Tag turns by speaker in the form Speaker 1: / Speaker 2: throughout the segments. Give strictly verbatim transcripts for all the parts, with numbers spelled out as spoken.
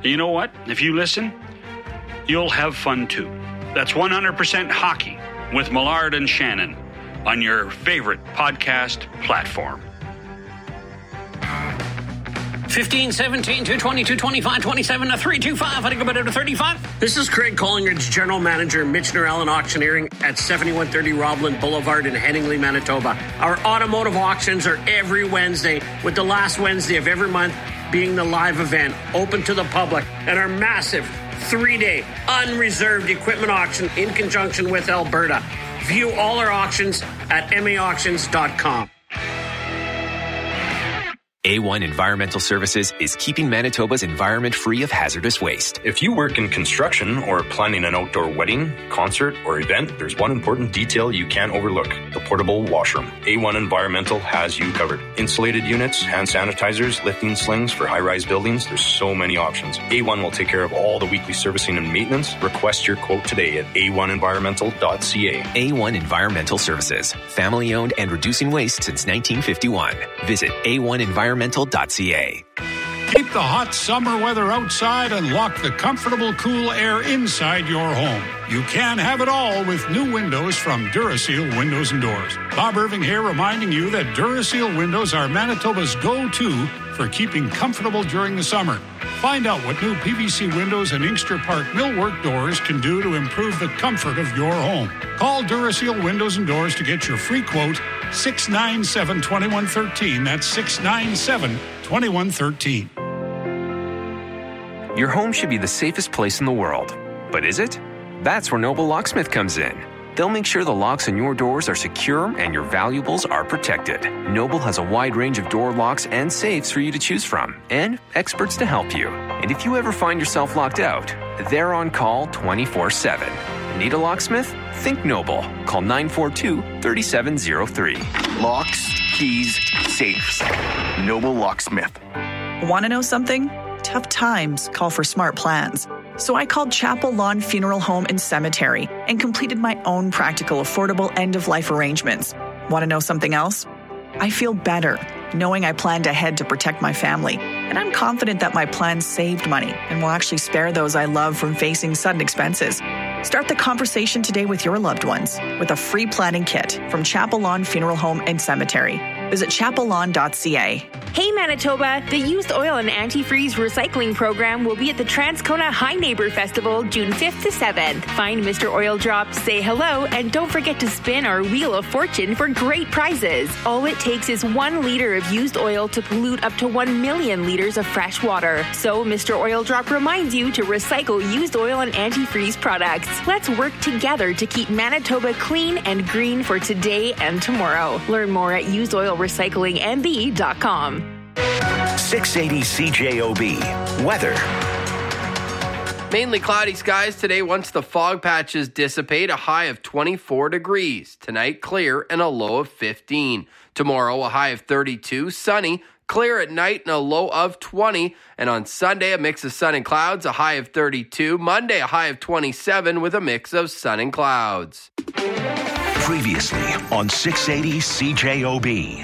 Speaker 1: You know what? If you listen, you'll have fun too. That's one hundred percent Hockey with Millard and Shannon on your favorite podcast platform.
Speaker 2: fifteen, seventeen, two twenty, two twenty-five, twenty-seven, three twenty-five. I think about it to thirty-five. This is Craig Collingridge, General Manager, Michener Allen Auctioneering at seventy-one thirty Robland Boulevard in Headingley, Manitoba. Our automotive auctions are every Wednesday, with the last Wednesday of every month being the live event, open to the public, and our massive three-day unreserved equipment auction in conjunction with Alberta. View all our auctions at m a auctions dot com.
Speaker 3: A one Environmental Services is keeping Manitoba's environment free of hazardous waste.
Speaker 4: If you work in construction or planning an outdoor wedding, concert, or event, there's one important detail you can't overlook: the portable washroom. A one Environmental has you covered. Insulated units, hand sanitizers, lifting slings for high-rise buildings. There's so many options. A one will take care of all the weekly servicing and maintenance. Request your quote today at a one environmental dot c a.
Speaker 3: A one Environmental Services, family-owned and reducing waste since nineteen fifty-one. Visit a one environmental dot c a.
Speaker 5: Keep the hot summer weather outside and lock the comfortable, cool air inside your home. You can have it all with new windows from Duraseal Windows and Doors. Bob Irving here, reminding you that Duraseal windows are Manitoba's go-to for keeping comfortable during the summer. Find out what new P V C windows and Inkster Park millwork doors can do to improve the comfort of your home. Call Duraseal Windows and Doors to get your free quote, six nine seven, two one one three. That's six nine seven, two one one three.
Speaker 3: Your home should be the safest place in the world. But is it? That's where Noble Locksmith comes in. They'll make sure the locks on your doors are secure and your valuables are protected. Noble has a wide range of door locks and safes for you to choose from, and experts to help you. And if you ever find yourself locked out, they're on call twenty-four seven. Need a locksmith? Think Noble. Call nine four two, three seven zero three.
Speaker 6: Locks, keys, safes. Noble Locksmith.
Speaker 7: Want to know something? Tough times call for smart plans. So I called Chapel Lawn Funeral Home and Cemetery and completed my own practical, affordable end-of-life arrangements. Want to know something else? I feel better knowing I planned ahead to protect my family, and I'm confident that my plan saved money and will actually spare those I love from facing sudden expenses. Start the conversation today with your loved ones with a free planning kit from Chapel Lawn Funeral Home and Cemetery. Visit chapel lawn dot c a.
Speaker 8: Hey Manitoba, the Used Oil and Antifreeze Recycling Program will be at the Transcona High Neighbor Festival June fifth to seventh. Find Mister Oil Drop, say hello, and don't forget to spin our Wheel of Fortune for great prizes. All it takes is one liter of used oil to pollute up to one million liters of fresh water. So Mister Oil Drop reminds you to recycle used oil and antifreeze products. Let's work together to keep Manitoba clean and green for today and tomorrow. Learn more at used oil recycling m b dot com.
Speaker 6: six eighty C J O B. Weather.
Speaker 9: Mainly cloudy skies today once the fog patches dissipate, a high of twenty-four degrees. Tonight, clear and a low of fifteen. Tomorrow, a high of thirty-two, sunny, clear at night and a low of twenty. And on Sunday, a mix of sun and clouds, a high of thirty-two. Monday, a high of twenty-seven with a mix of sun and clouds.
Speaker 6: Previously on six eighty C J O B.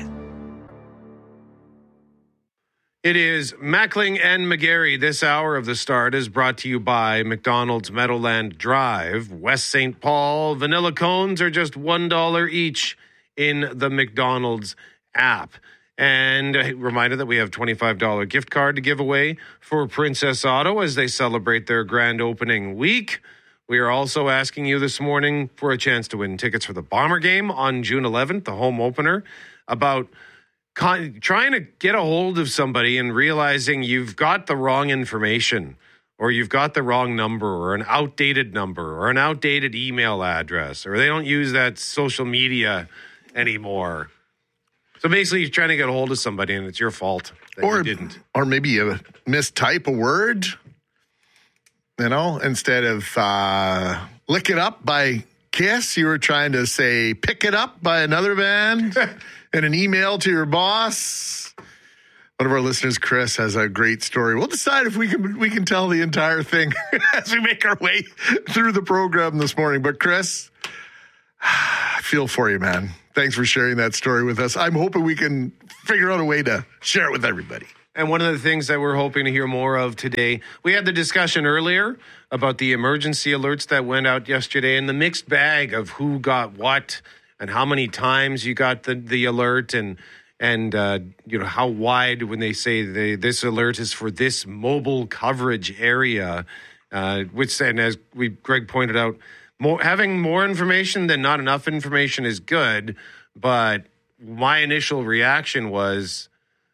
Speaker 10: It is Mackling and McGarry. This hour of The Start is brought to you by McDonald's Meadowland Drive. West Saint Paul vanilla cones are just one dollar each in the McDonald's app. And a reminder that we have a twenty-five dollars gift card to give away for Princess Auto as they celebrate their grand opening week. We are also asking you this morning for a chance to win tickets for the Bomber game on June eleventh, the home opener, about con- trying to get a hold of somebody and realizing you've got the wrong information or you've got the wrong number or an outdated number or an outdated email address or they don't use that social media anymore. So basically you're trying to get a hold of somebody and it's your fault that
Speaker 11: or,
Speaker 10: you didn't.
Speaker 11: Or maybe you mistype a word. You know, instead of uh, Lick It Up by Kiss, you were trying to say Pick It Up by another band in an email to your boss. One of our listeners, Chris, has a great story. We'll decide if we can we can tell the entire thing as we make our way through the program this morning. But Chris, I feel for you, man. Thanks for sharing that story with us. I'm hoping we can figure out a way to share it with everybody.
Speaker 10: And one of the things that we're hoping to hear more of today, we had the discussion earlier about the emergency alerts that went out yesterday and the mixed bag of who got what and how many times you got the, the alert and, and uh, you know, how wide when they say the, this alert is for this mobile coverage area, uh, which, and as we Greg pointed out, more, having more information than not enough information is good, but my initial reaction was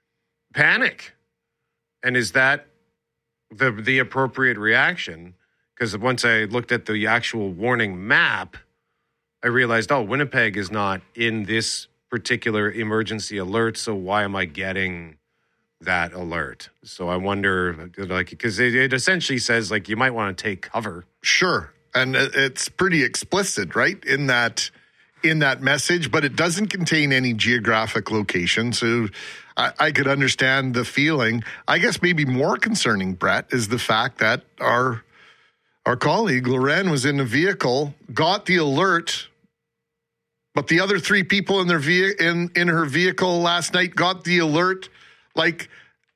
Speaker 10: panic. And is that the the appropriate reaction? Because once I looked at the actual warning map, I realized, oh, Winnipeg is not in this particular emergency alert, so why am I getting that alert? So I wonder, like, because it, it essentially says, like, you might want to take cover.
Speaker 11: Sure. And it's pretty explicit, right, in that in that message, but it doesn't contain any geographic location. So I, I could understand the feeling. I guess maybe more concerning, Brett, is the fact that our our colleague, Loren, was in a vehicle, got the alert, but the other three people in their ve- in, in her vehicle last night got the alert like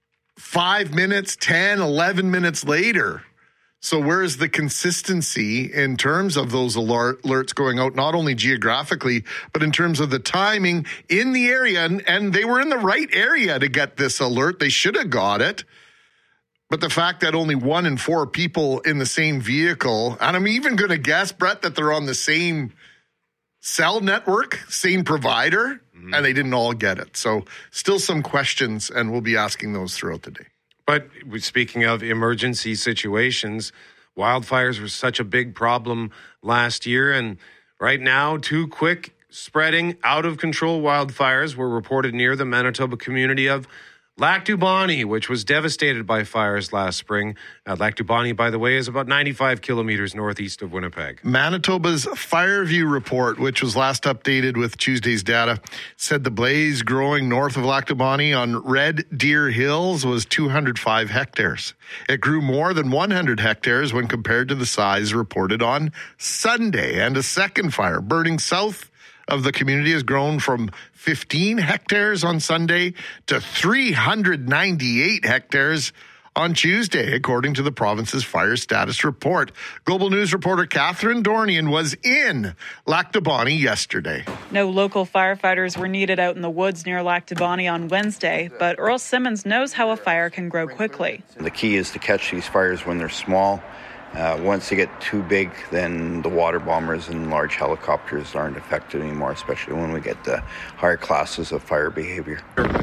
Speaker 11: five minutes, ten, eleven minutes later. So where's the consistency in terms of those alert, alerts going out, not only geographically, but in terms of the timing in the area? And, and they were in the right area to get this alert. They should have got it. But the fact that only one in four people in the same vehicle, and I'm even going to guess, Brett, that they're on the same cell network, same provider, mm-hmm. and they didn't all get it. So still some questions, and we'll be asking those throughout the day.
Speaker 10: But speaking of emergency situations, wildfires were such a big problem last year. And right now, two quick spreading out of control wildfires were reported near the Manitoba community of Lac du Bonny, which was devastated by fires last spring. Uh, Lac du Bonny, by the way, is about ninety-five kilometers northeast of Winnipeg.
Speaker 11: Manitoba's Fireview report, which was last updated with Tuesday's data, said the blaze growing north of Lac du Bonny on Red Deer Hills was two hundred five hectares. It grew more than one hundred hectares when compared to the size reported on Sunday. And a second fire burning south of the community has grown from fifteen hectares on Sunday to three hundred ninety-eight hectares on Tuesday, according to the province's fire status report. Global News reporter Catherine Dornian was in Lac du Bonny yesterday.
Speaker 12: No local firefighters were needed out in the woods near Lac du Bonny on Wednesday, but Earl Simmons knows how a fire can grow quickly.
Speaker 13: The key is to catch these fires when they're small. Uh, once they get too big, then the water bombers and large helicopters aren't effective anymore, especially when we get the higher classes of fire behavior.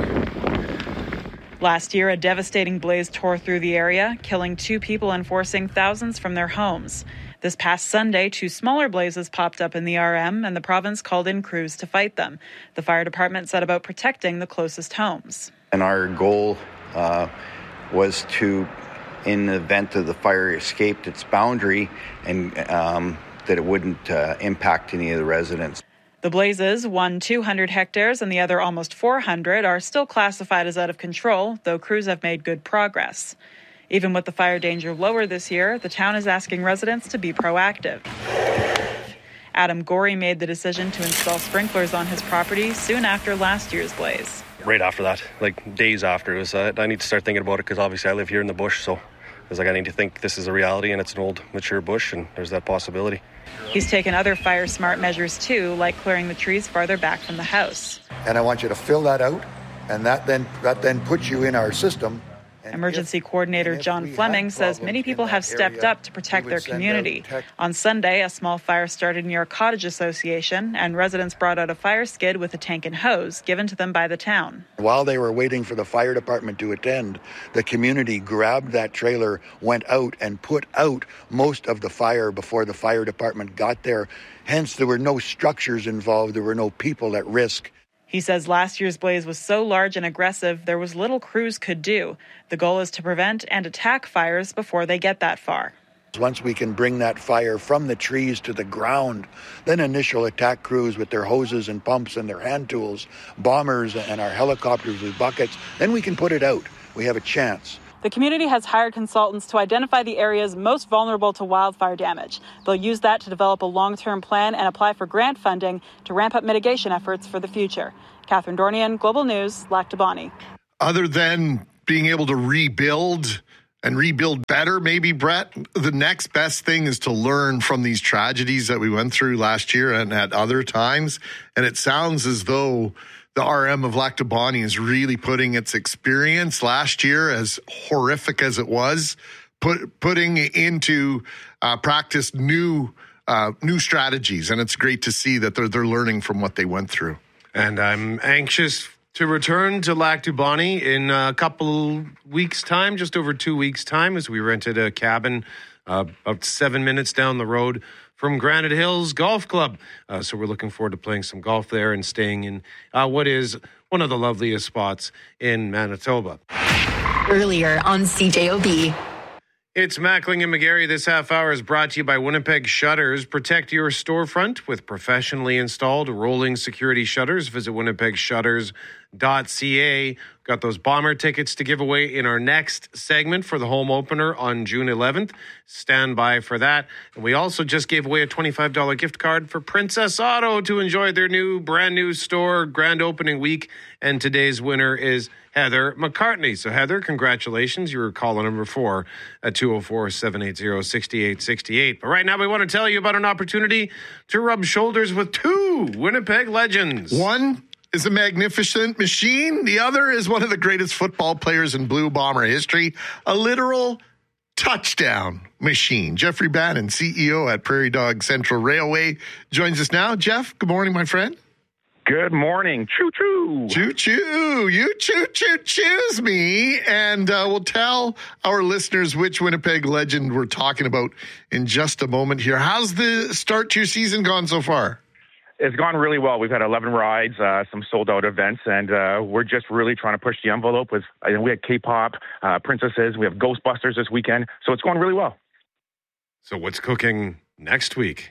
Speaker 12: Last year, a devastating blaze tore through the area, killing two people and forcing thousands from their homes. This past Sunday, two smaller blazes popped up in the R M, and the province called in crews to fight them. The fire department set about protecting the closest homes.
Speaker 13: And our goal uh, was to, in the event of the fire escaped its boundary, and um, that it wouldn't uh, impact any of the residents.
Speaker 12: The blazes, one two hundred hectares and the other almost four hundred, are still classified as out of control, though crews have made good progress. Even with the fire danger lower this year, the town is asking residents to be proactive. Adam Gorey made the decision to install sprinklers on his property soon after last year's blaze.
Speaker 14: Right after that, like days after, it was, uh, I need to start thinking about it because obviously I live here in the bush, so it was like I need to think this is a reality and it's an old, mature bush and there's that possibility.
Speaker 12: He's taken other fire-smart measures too, like clearing the trees farther back from the house.
Speaker 15: And I want you to fill that out, and that then that then puts you in our system.
Speaker 12: Emergency Coordinator John Fleming says many people have stepped up to protect their community. On Sunday, a small fire started near a cottage association, and residents brought out a fire skid with a tank and hose given to them by the town.
Speaker 15: While they were waiting for the fire department to attend, the community grabbed that trailer, went out and put out most of the fire before the fire department got there. Hence, there were no structures involved. There were no people at risk.
Speaker 12: He says last year's blaze was so large and aggressive, there was little crews could do. The goal is to prevent and attack fires before they get that far.
Speaker 15: Once we can bring that fire from the trees to the ground, then initial attack crews with their hoses and pumps and their hand tools, bombers and our helicopters with buckets, then we can put it out. We have a chance.
Speaker 12: The community has hired consultants to identify the areas most vulnerable to wildfire damage. They'll use that to develop a long-term plan and apply for grant funding to ramp up mitigation efforts for the future. Catherine Dornian, Global News, Lac du Bonny.
Speaker 11: Other than being able to rebuild and rebuild better, maybe, Brett. The next best thing is to learn from these tragedies that we went through last year and at other times. And it sounds as though the R M of Lac Du Bonny is really putting its experience last year, as horrific as it was, put, putting into uh, practice new uh, new strategies. And it's great to see that they're, they're learning from what they went through.
Speaker 10: And I'm anxious to return to Lac Du Bonny in a couple weeks' time, just over two weeks' time, as we rented a cabin uh, about seven minutes down the road from Granite Hills Golf Club. Uh, so we're looking forward to playing some golf there and staying in uh, what is one of the loveliest spots in Manitoba.
Speaker 16: Earlier on C J O B.
Speaker 10: It's Mackling and McGarry. This half hour is brought to you by Winnipeg Shutters. Protect your storefront with professionally installed rolling security shutters. Visit winnipeg shutters dot c a. Got those Bomber tickets to give away in our next segment for the home opener on June eleventh. Stand by for that. And we also just gave away a twenty-five dollars gift card for Princess Auto to enjoy their new, brand new store grand opening week. And today's winner is Heather McCartney. So, Heather, congratulations. You were caller number four at two oh four, seven eight zero, six eight six eight. But right now, we want to tell you about an opportunity to rub shoulders with two Winnipeg legends.
Speaker 11: One is a magnificent machine. The other is one of the greatest football players in Blue Bomber history, a literal touchdown machine. Jeffrey Bannon, C E O at Prairie Dog Central Railway, joins us now. Jeff, good morning, my friend.
Speaker 17: Good morning. Choo-choo.
Speaker 11: Choo-choo. You choo-choo-choose me. And uh, we'll tell our listeners which Winnipeg legend we're talking about in just a moment here. How's the start to your season gone so far?
Speaker 17: It's gone really well. We've had eleven rides, uh, some sold-out events, and uh, we're just really trying to push the envelope. With uh, we had K-pop, uh, princesses, we have Ghostbusters this weekend, so it's going really well.
Speaker 10: So what's cooking next week?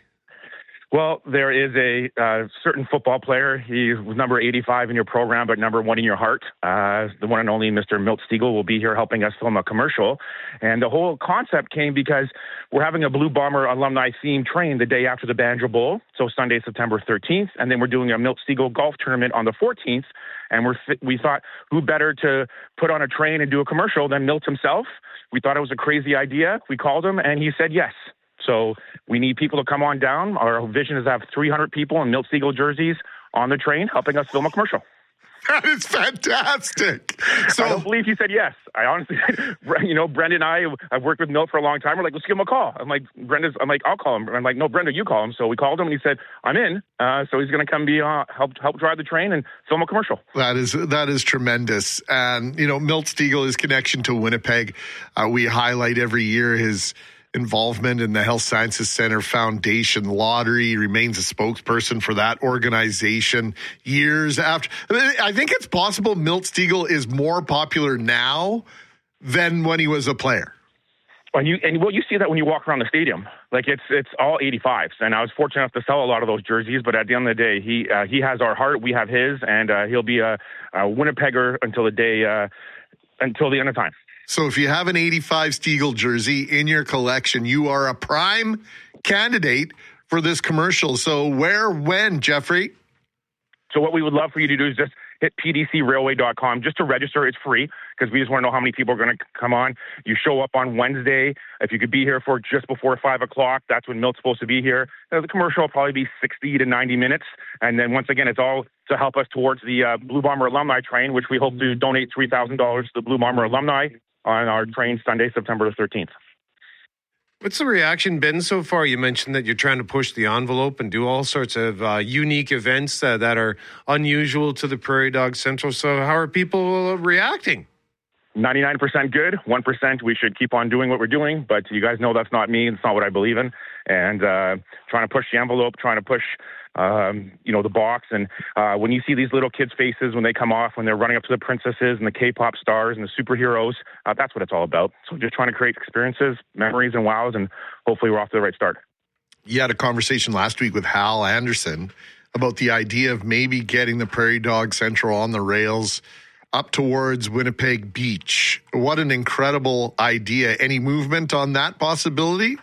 Speaker 17: Well, there is a uh, certain football player. He was number eighty-five in your program, but number one in your heart. Uh, the one and only Mister Milt Stegall will be here helping us film a commercial. And the whole concept came because we're having a Blue Bomber alumni theme train the day after the Banjo Bowl, so Sunday, September thirteenth. And then we're doing a Milt Stegall golf tournament on the fourteenth. And we're we thought, who better to put on a train and do a commercial than Milt himself? We thought it was a crazy idea. We called him, and he said yes. So we need people to come on down. Our vision is to have three hundred people in Milt Stegall jerseys on the train helping us film a commercial.
Speaker 11: That is fantastic. So
Speaker 17: I don't believe he said yes. I honestly, you know, Brendan and I, I've worked with Milt for a long time. We're like, let's give him a call. I'm like, Brenda's, I'm like, I'll call him. I'm like, no, Brenda, you call him. So we called him and he said, I'm in. Uh, so he's going to come be, uh, help, help drive the train and film a commercial.
Speaker 11: That is, that is tremendous. And, you know, Milt Stegall, his connection to Winnipeg, uh, we highlight every year his involvement in the Health Sciences Center Foundation lottery. He remains a spokesperson for that organization years after. I think it's possible Milt Stegall is more popular now than when he was a player.
Speaker 17: And you and well, you see that when you walk around the stadium. Like it's it's all eighty-fives, and I was fortunate enough to sell a lot of those jerseys. But at the end of the day, he uh, he has our heart, we have his, and uh, he'll be a, a Winnipegger until the day uh, until the end of time.
Speaker 11: So if you have an eighty-five Stegall jersey in your collection, you are a prime candidate for this commercial. So where, when, Jeffrey?
Speaker 17: So what we would love for you to do is just hit p d c railway dot com just to register. It's free because we just want to know how many people are going to come on. You show up on Wednesday. If you could be here for just before five o'clock, that's when Milt's supposed to be here. Uh, the commercial will probably be sixty to ninety minutes. And then once again, it's all to help us towards the uh, Blue Bomber alumni train, which we hope to donate three thousand dollars to the Blue Bomber alumni on our train Sunday, September the thirteenth.
Speaker 10: What's the reaction been so far? You mentioned that you're trying to push the envelope and do all sorts of uh, unique events uh, that are unusual to the Prairie Dog Central. So how are people reacting?
Speaker 17: ninety-nine percent good, one percent we should keep on doing what we're doing. But you guys know that's not me. It's not what I believe in. And uh, trying to push the envelope, trying to push Um, you know, the box. And uh, when you see these little kids' faces when they come off, when they're running up to the princesses and the K-pop stars and the superheroes, uh, that's what it's all about. So just trying to create experiences, memories, and wows, and hopefully we're off to the right start.
Speaker 11: You had a conversation last week with Hal Anderson about the idea of maybe getting the Prairie Dog Central on the rails up towards Winnipeg Beach. What an incredible idea. Any movement on that possibility?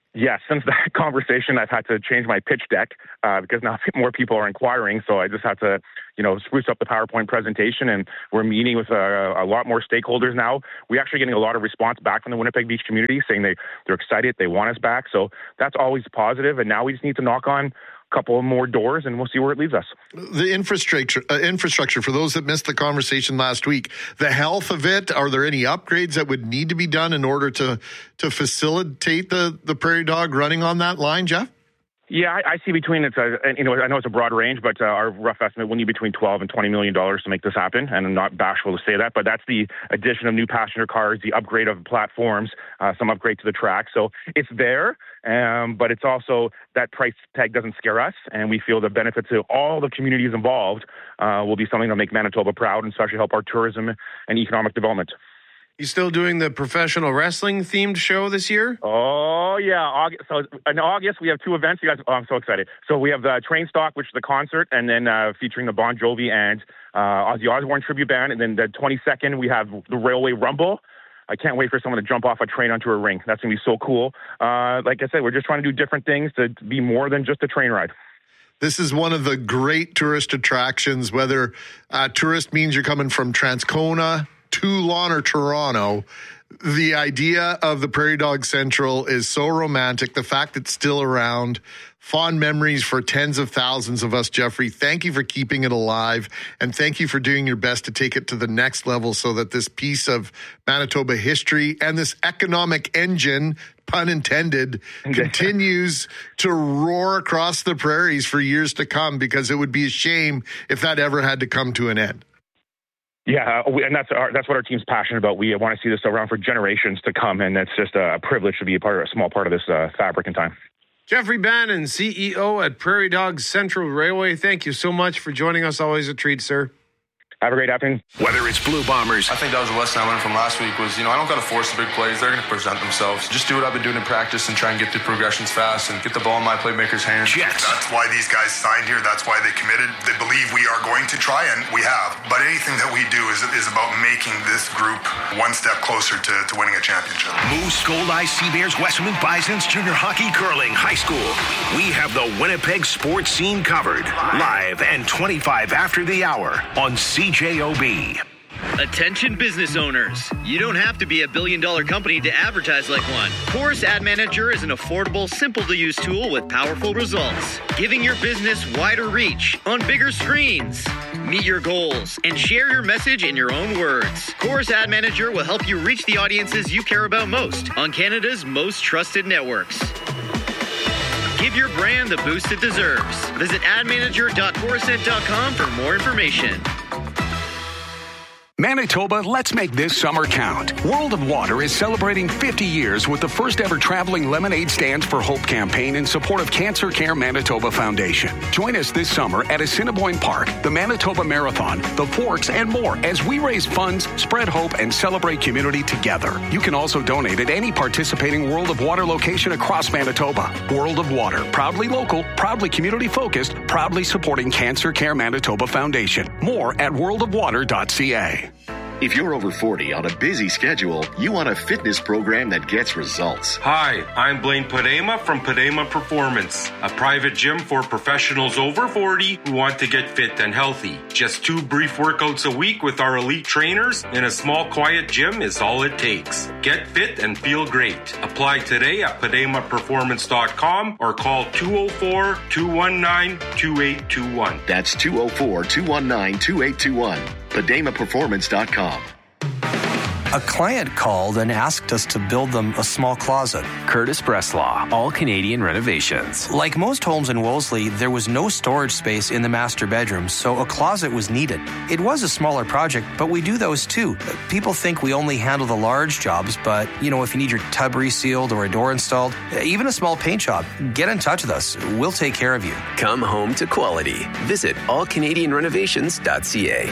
Speaker 17: Yeah, since that conversation, I've had to change my pitch deck uh, because now more people are inquiring. So I just had to, you know, spruce up the PowerPoint presentation, and we're meeting with a, a lot more stakeholders now. We're actually getting a lot of response back from the Winnipeg Beach community saying they, they're excited, they want us back. So that's always positive. And now we just need to knock on couple more doors, and we'll see where it leads us.
Speaker 11: The infrastructure, uh, infrastructure for those that missed the conversation last week, the health of it, are there any upgrades that would need to be done in order to to facilitate the, the Prairie Dog running on that line, Jeff?
Speaker 17: Yeah, I, I see between it's a, you know, I know it's a broad range, but uh, our rough estimate will need between twelve and twenty million dollars to make this happen. And I'm not bashful to say that, but that's the addition of new passenger cars, the upgrade of platforms, uh, some upgrade to the track. So it's there, um, but it's also that price tag doesn't scare us, and we feel the benefit to all the communities involved uh, will be something to make Manitoba proud and especially help our tourism and economic development.
Speaker 10: You still doing the professional wrestling themed show this year?
Speaker 17: Oh, yeah. August, so in August, we have two events. You guys, oh, I'm so excited. So we have the Train Stock, which is the concert, and then uh, featuring the Bon Jovi and uh, Ozzy Osbourne tribute band. And then the twenty-second, we have the Railway Rumble. I can't wait for someone to jump off a train onto a ring. That's going to be so cool. Uh, like I said, we're just trying to do different things to be more than just a train ride.
Speaker 11: This is one of the great tourist attractions, whether uh, tourist means you're coming from Transcona, Toulon, or Toronto. The idea of the Prairie Dog Central is so romantic. The fact it's still around, fond memories for tens of thousands of us, Jeffrey. Thank you for keeping it alive, and thank you for doing your best to take it to the next level so that this piece of Manitoba history and this economic engine, pun intended, continues to roar across the prairies for years to come, because it would be a shame if that ever had to come to an end.
Speaker 17: Yeah, we, and that's our, that's what our team's passionate about. We want to see this around for generations to come, and it's just a privilege to be a part of a small part of this uh, fabric in time.
Speaker 10: Jeffrey Bannon, C E O at Prairie Dog Central Railway, thank you so much for joining us. Always a treat, sir.
Speaker 17: Have a great afternoon.
Speaker 6: Whether it's Blue Bombers.
Speaker 18: I think that was a lesson I learned from last week was, you know, I don't got to force the big plays. They're going to present themselves. Just do what I've been doing in practice and try and get through progressions fast and get the ball in my playmakers' hands.
Speaker 6: Jets.
Speaker 19: That's why these guys signed here. That's why they committed. They believe we are going to try, and we have. But anything that we do is, is about making this group one step closer to, to winning a championship.
Speaker 6: Moose, Gold Eyes, Sea Bears, Westman Bisons, junior hockey, curling, high school. We have the Winnipeg sports scene covered. Live and twenty-five after the hour on C J O B.
Speaker 20: Attention business owners. You don't have to be a billion dollar company to advertise like one. Chorus Ad Manager is an affordable, simple to use tool with powerful results, giving your business wider reach on bigger screens. Meet your goals and share your message in your own words. Chorus Ad Manager will help you reach the audiences you care about most on Canada's most trusted networks. Give your brand the boost it deserves. Visit ad manager dot chorusnet dot com for more information.
Speaker 21: Manitoba, let's make this summer count. World of Water is celebrating fifty years with the first ever traveling Lemonade Stands for Hope campaign in support of Cancer Care Manitoba Foundation. Join us this summer at Assiniboine Park, the Manitoba Marathon, the Forks, and more as we raise funds, spread hope, and celebrate community together. You can also donate at any participating World of Water location across Manitoba. World of Water, proudly local, proudly community-focused, proudly supporting Cancer Care Manitoba Foundation. More at world of water dot c a.
Speaker 22: If you're over forty on a busy schedule, you want a fitness program that gets results.
Speaker 23: Hi, I'm Blaine Padema from Padema Performance, a private gym for professionals over forty who want to get fit and healthy. Just two brief workouts a week with our elite trainers in a small, quiet gym is all it takes. Get fit and feel great. Apply today at padema performance dot com or call two oh four, two one nine, two eight two one.
Speaker 22: That's two oh four, two one nine, two eight two one. padema performance dot com.
Speaker 24: A client called and asked us to build them a small closet.
Speaker 3: Curtis Breslaw, All Canadian Renovations.
Speaker 24: Like most homes in Wolseley, there was no storage space in the master bedroom, so a closet was needed. It was a smaller project, but we do those too. People think we only handle the large jobs, but, you know, if you need your tub resealed or a door installed, even a small paint job, get in touch with us. We'll take care of you.
Speaker 3: Come home to quality. Visit all canadian renovations dot c a.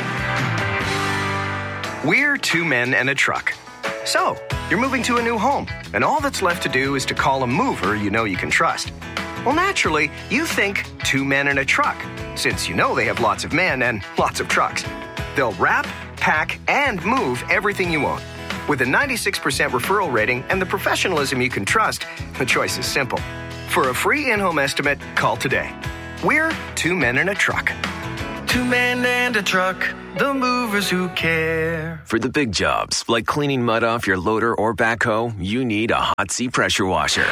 Speaker 25: We're two men and a truck. So, you're moving to a new home, and all that's left to do is to call a mover you know you can trust. Well, naturally, you think two men and a truck, since you know they have lots of men and lots of trucks. They'll wrap, pack, and move everything you own. With a ninety-six percent referral rating and the professionalism you can trust, the choice is simple. For a free in-home estimate, call today. We're Two Men and a Truck.
Speaker 1: Two men and a truck, the movers who care.
Speaker 3: For the big jobs, like cleaning mud off your loader or backhoe, you need a Hot C pressure washer.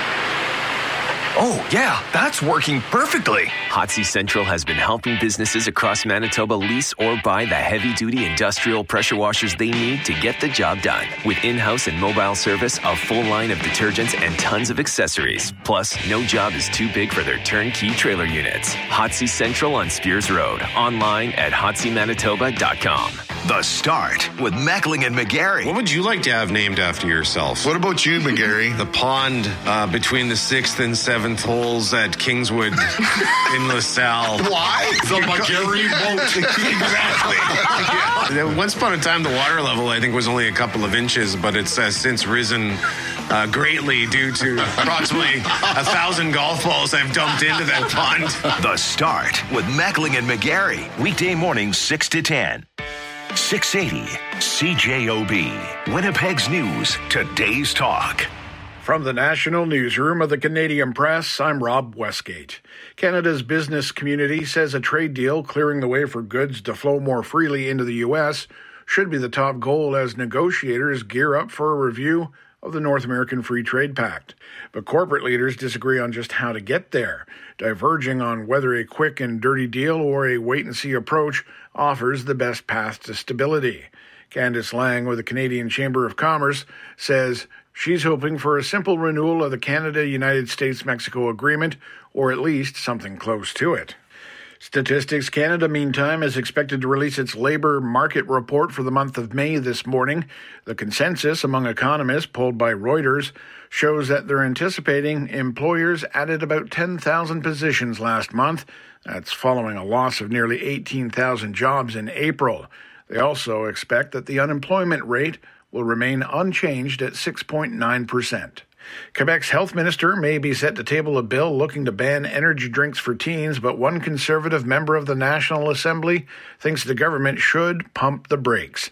Speaker 1: Oh, yeah, that's working perfectly.
Speaker 3: Hot C Central has been helping businesses across Manitoba lease or buy the heavy-duty industrial pressure washers they need to get the job done. With in-house and mobile service, a full line of detergents, and tons of accessories. Plus, no job is too big for their turnkey trailer units. Hot C Central on Spears Road. Online at hot c manitoba dot com.
Speaker 6: The Start with Meckling and McGarry.
Speaker 10: What would you like to have named after yourself?
Speaker 11: What about you, McGarry?
Speaker 10: The pond uh, between the sixth and seventh holes at Kingswood in LaSalle.
Speaker 11: Why?
Speaker 10: The McGarry boat. Exactly. Yeah. Once upon a time, the water level, I think, was only a couple of inches, but it's uh, since risen uh, greatly due to approximately a thousand golf balls I've dumped into that pond.
Speaker 6: The Start with Meckling and McGarry. Weekday mornings, six to ten. six eighty C J O B. Winnipeg's News. Today's Talk.
Speaker 2: From the National Newsroom of the Canadian Press, I'm Rob Westgate. Canada's business community says a trade deal clearing the way for goods to flow more freely into the U S should be the top goal as negotiators gear up for a review of the North American Free Trade Pact. But corporate leaders disagree on just how to get there, diverging on whether a quick and dirty deal or a wait-and-see approach offers the best path to stability. Candice Lang with the Canadian Chamber of Commerce says she's hoping for a simple renewal of the Canada-United States-Mexico agreement, or at least something close to it. Statistics Canada, meantime, is expected to release its labor market report for the month of May this morning. The consensus among economists polled by Reuters shows that they're anticipating employers added about ten thousand positions last month. That's following a loss of nearly eighteen thousand jobs in April. They also expect that the unemployment rate will remain unchanged at six point nine percent. Quebec's health minister may be set to table a bill looking to ban energy drinks for teens, but one Conservative member of the National Assembly thinks the government should pump the brakes.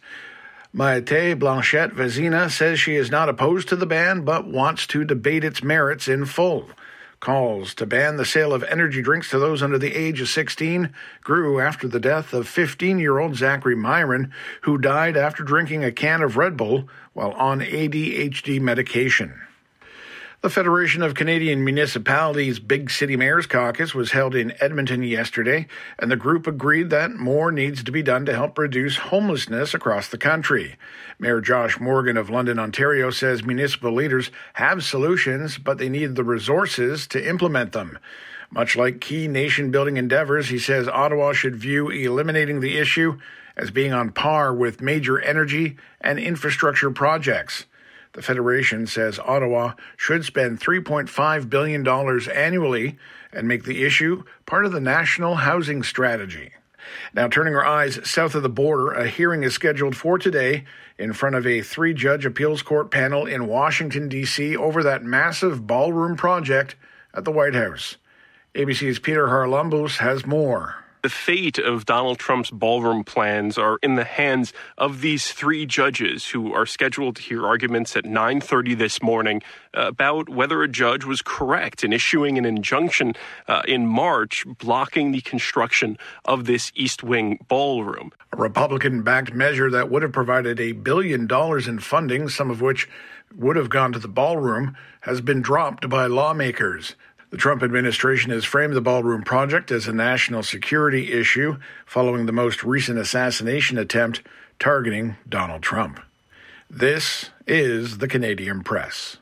Speaker 2: Maite Blanchette Vezina says she is not opposed to the ban, but wants to debate its merits in full. Calls to ban the sale of energy drinks to those under the age of sixteen grew after the death of fifteen-year-old Zachary Myron, who died after drinking a can of Red Bull while on A D H D medication. The Federation of Canadian Municipalities Big City Mayors Caucus was held in Edmonton yesterday, and the group agreed that more needs to be done to help reduce homelessness across the country. Mayor Josh Morgan of London, Ontario, says municipal leaders have solutions, but they need the resources to implement them. Much like key nation-building endeavors, he says Ottawa should view eliminating the issue as being on par with major energy and infrastructure projects. The Federation says Ottawa should spend three point five billion dollars annually and make the issue part of the national housing strategy. Now, turning our eyes south of the border, a hearing is scheduled for today in front of a three-judge appeals court panel in Washington, D C over that massive ballroom project at the White House. A B C's Peter Harlambous has more.
Speaker 4: The fate of Donald Trump's ballroom plans are in the hands of these three judges who are scheduled to hear arguments at nine thirty this morning about whether a judge was correct in issuing an injunction uh, in March blocking the construction of this East Wing ballroom.
Speaker 2: A Republican-backed measure that would have provided a billion dollars in funding, some of which would have gone to the ballroom, has been dropped by lawmakers. The Trump administration has framed the ballroom project as a national security issue following the most recent assassination attempt targeting Donald Trump. This is the Canadian Press.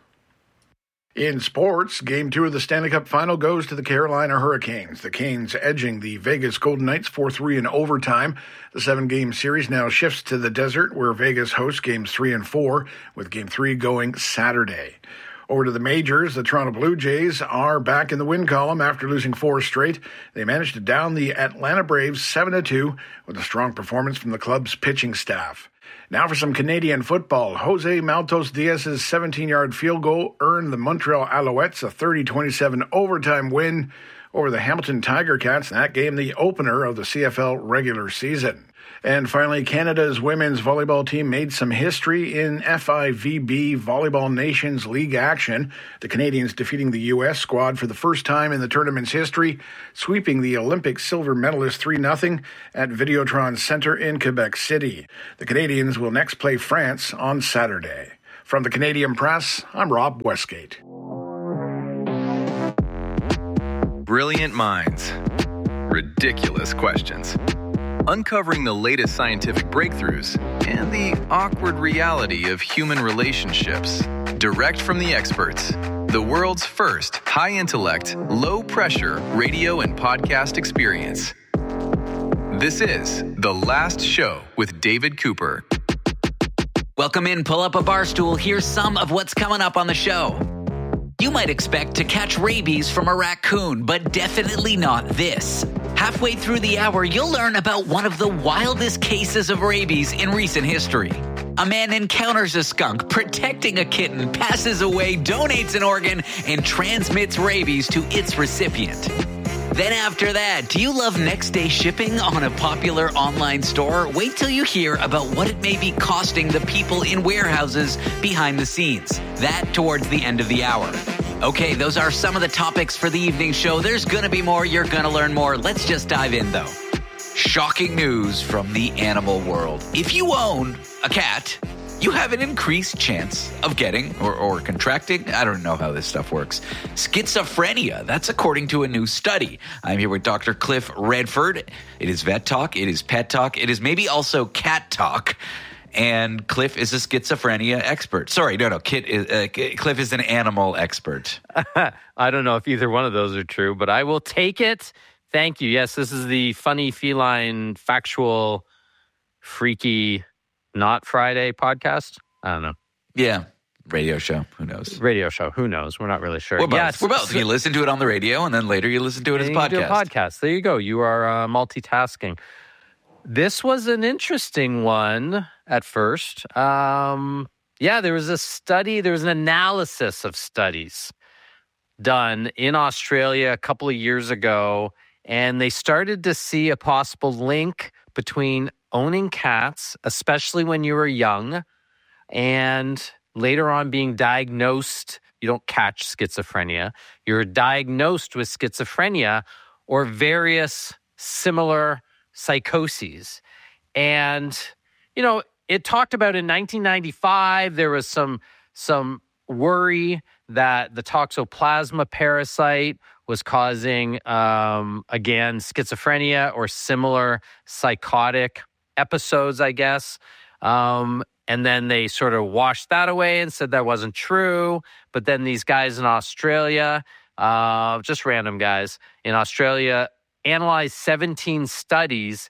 Speaker 2: In sports, Game two of the Stanley Cup Final goes to the Carolina Hurricanes. The Canes edging the Vegas Golden Knights four three in overtime. The seven-game series now shifts to the desert, where Vegas hosts Games three and four, with Game three going Saturday. Over to the majors, the Toronto Blue Jays are back in the win column after losing four straight. They managed to down the Atlanta Braves seven to two with a strong performance from the club's pitching staff. Now for some Canadian football. Jose Maltos Diaz's seventeen-yard field goal earned the Montreal Alouettes a thirty twenty-seven overtime win over the Hamilton Tiger Cats in that game, the opener of the C F L regular season. And finally, Canada's women's volleyball team made some history in F I V B Volleyball Nations League action. The Canadians defeating the U S squad for the first time in the tournament's history, sweeping the Olympic silver medalist three nothing at Videotron Centre in Quebec City. The Canadians will next play France on Saturday. From the Canadian Press, I'm Rob Westgate.
Speaker 5: Brilliant minds. Ridiculous questions. Uncovering the latest scientific breakthroughs and the awkward reality of human relationships. Direct from the experts. The world's first high-intellect, low-pressure radio and podcast experience. This is The Last Show with David Cooper.
Speaker 7: Welcome in, pull up a bar stool. Here's some of what's coming up on the show. You might expect to catch rabies from a raccoon, but definitely not this. Halfway through the hour, you'll learn about one of the wildest cases of rabies in recent history. A man encounters a skunk, protecting a kitten, passes away, donates an organ, and transmits rabies to its recipient. Then after that, do you love next day shipping on a popular online store? Wait till you hear about what it may be costing the people in warehouses behind the scenes. That towards the end of the hour. Okay, those are some of the topics for the evening show. There's going to be more. You're going to learn more. Let's just dive in, though. Shocking news from the animal world. If you own a cat, you have an increased chance of getting or, or contracting, I don't know how this stuff works, schizophrenia. That's according to a new study. I'm here with Doctor Cliff Redford. It is Vet Talk. It is Pet Talk. It is maybe also Cat Talk. And Cliff is a schizophrenia expert. Sorry, no, no. Kit is, uh, Cliff is an animal expert.
Speaker 8: I don't know if either one of those are true, but I will take it. Thank you. Yes, this is the funny, feline, factual, freaky, not Friday podcast. I don't know.
Speaker 7: Yeah. Radio show. Who knows?
Speaker 8: Radio show. Who knows? We're not really sure.
Speaker 7: We're both.
Speaker 8: Yes.
Speaker 7: We're both. You listen to it on the radio, and then later you listen to it as a podcast.
Speaker 8: Do a podcast. There you go. You are uh, multitasking. This was an interesting one at first. Um, yeah, there was a study, there was an analysis of studies done in Australia a couple of years ago, and they started to see a possible link between owning cats, especially when you were young, and later on being diagnosed. You don't catch schizophrenia. You're diagnosed with schizophrenia or various similar psychoses. And, you know, it talked about in nineteen ninety-five, there was some some worry that the Toxoplasma parasite was causing, um, again, schizophrenia or similar psychotic episodes, I guess. Um, and then they sort of washed that away and said that wasn't true. But then these guys in Australia, uh, just random guys in Australia, analyzed seventeen studies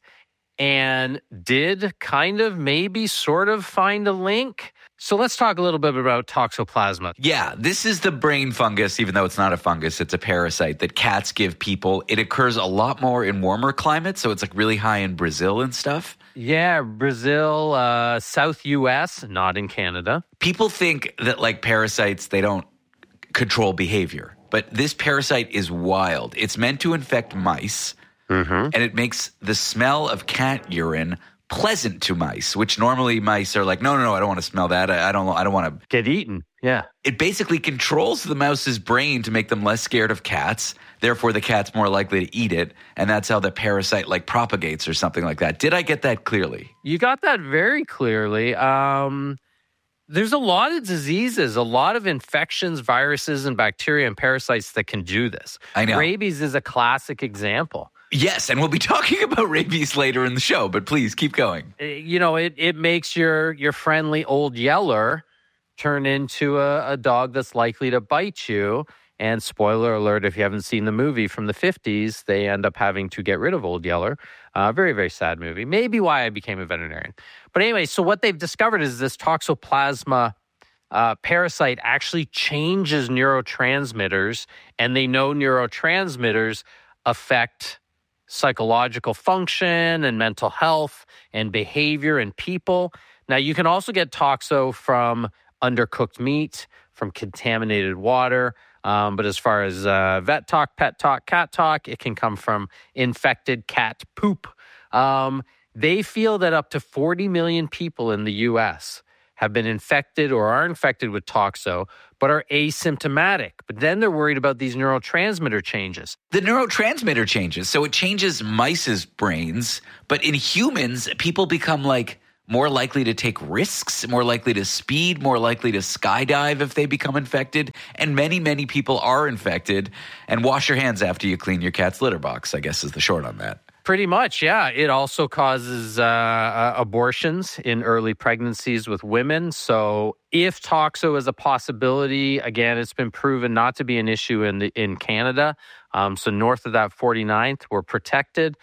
Speaker 8: and did kind of maybe sort of find a link. So let's talk a little bit about Toxoplasma.
Speaker 7: Yeah, this is the brain fungus, even though it's not a fungus, it's a parasite that cats give people. It occurs a lot more in warmer climates, so it's like really high in Brazil and stuff.
Speaker 8: Yeah, Brazil, uh, South U S, not in Canada.
Speaker 7: People think that like parasites, they don't control behavior. But this parasite is wild. It's meant to infect mice, mm-hmm. and it makes the smell of cat urine pleasant to mice, which normally mice are like, no, no, no, I don't want to smell that. I, I don't I don't want to
Speaker 8: get eaten. Yeah.
Speaker 7: It basically controls the mouse's brain to make them less scared of cats. Therefore, the cat's more likely to eat it. And that's how the parasite like propagates or something like that. Did I get that clearly?
Speaker 8: You got that very clearly. Um, there's a lot of diseases, a lot of infections, viruses, and bacteria and parasites that can do this.
Speaker 7: I know.
Speaker 8: Rabies is a classic example.
Speaker 7: Yes, and we'll be talking about rabies later in the show, but please keep going.
Speaker 8: You know, it, it makes your, your friendly old yeller turn into a, a dog that's likely to bite you. And spoiler alert, if you haven't seen the movie from the fifties, they end up having to get rid of Old Yeller. Uh, very, very sad movie. Maybe why I became a veterinarian. But anyway, so what they've discovered is this Toxoplasma uh, parasite actually changes neurotransmitters, and they know neurotransmitters affect psychological function and mental health and behavior in people. Now, you can also get toxo from undercooked meat, from contaminated water. Um, but as far as uh, vet talk, pet talk, cat talk, it can come from infected cat poop. Um, They feel that up to forty million people in the U S have been infected or are infected with toxo, but are asymptomatic. But then they're worried about these neurotransmitter changes.
Speaker 7: The neurotransmitter changes. So it changes mice's brains, but in humans, people become like more likely to take risks, more likely to speed, more likely to skydive if they become infected. And many, many people are infected. And wash your hands after you clean your cat's litter box, I guess is the short on that.
Speaker 8: Pretty much, yeah. It also causes uh, uh, abortions in early pregnancies with women. So if toxo is a possibility, again, it's been proven not to be an issue in the, in Canada. Um, so north of that forty-ninth, we're protected.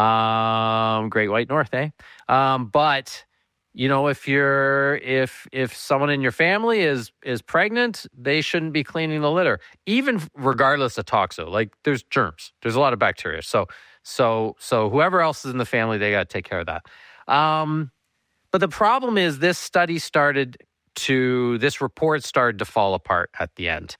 Speaker 8: Um, Great White North, eh? Um, but you know, if you're if if someone in your family is is pregnant, they shouldn't be cleaning the litter, even regardless of toxo. Like there's germs, there's a lot of bacteria. So. So so whoever else is in the family, they got to take care of that. Um, but the problem is this study started to, this report started to fall apart at the end.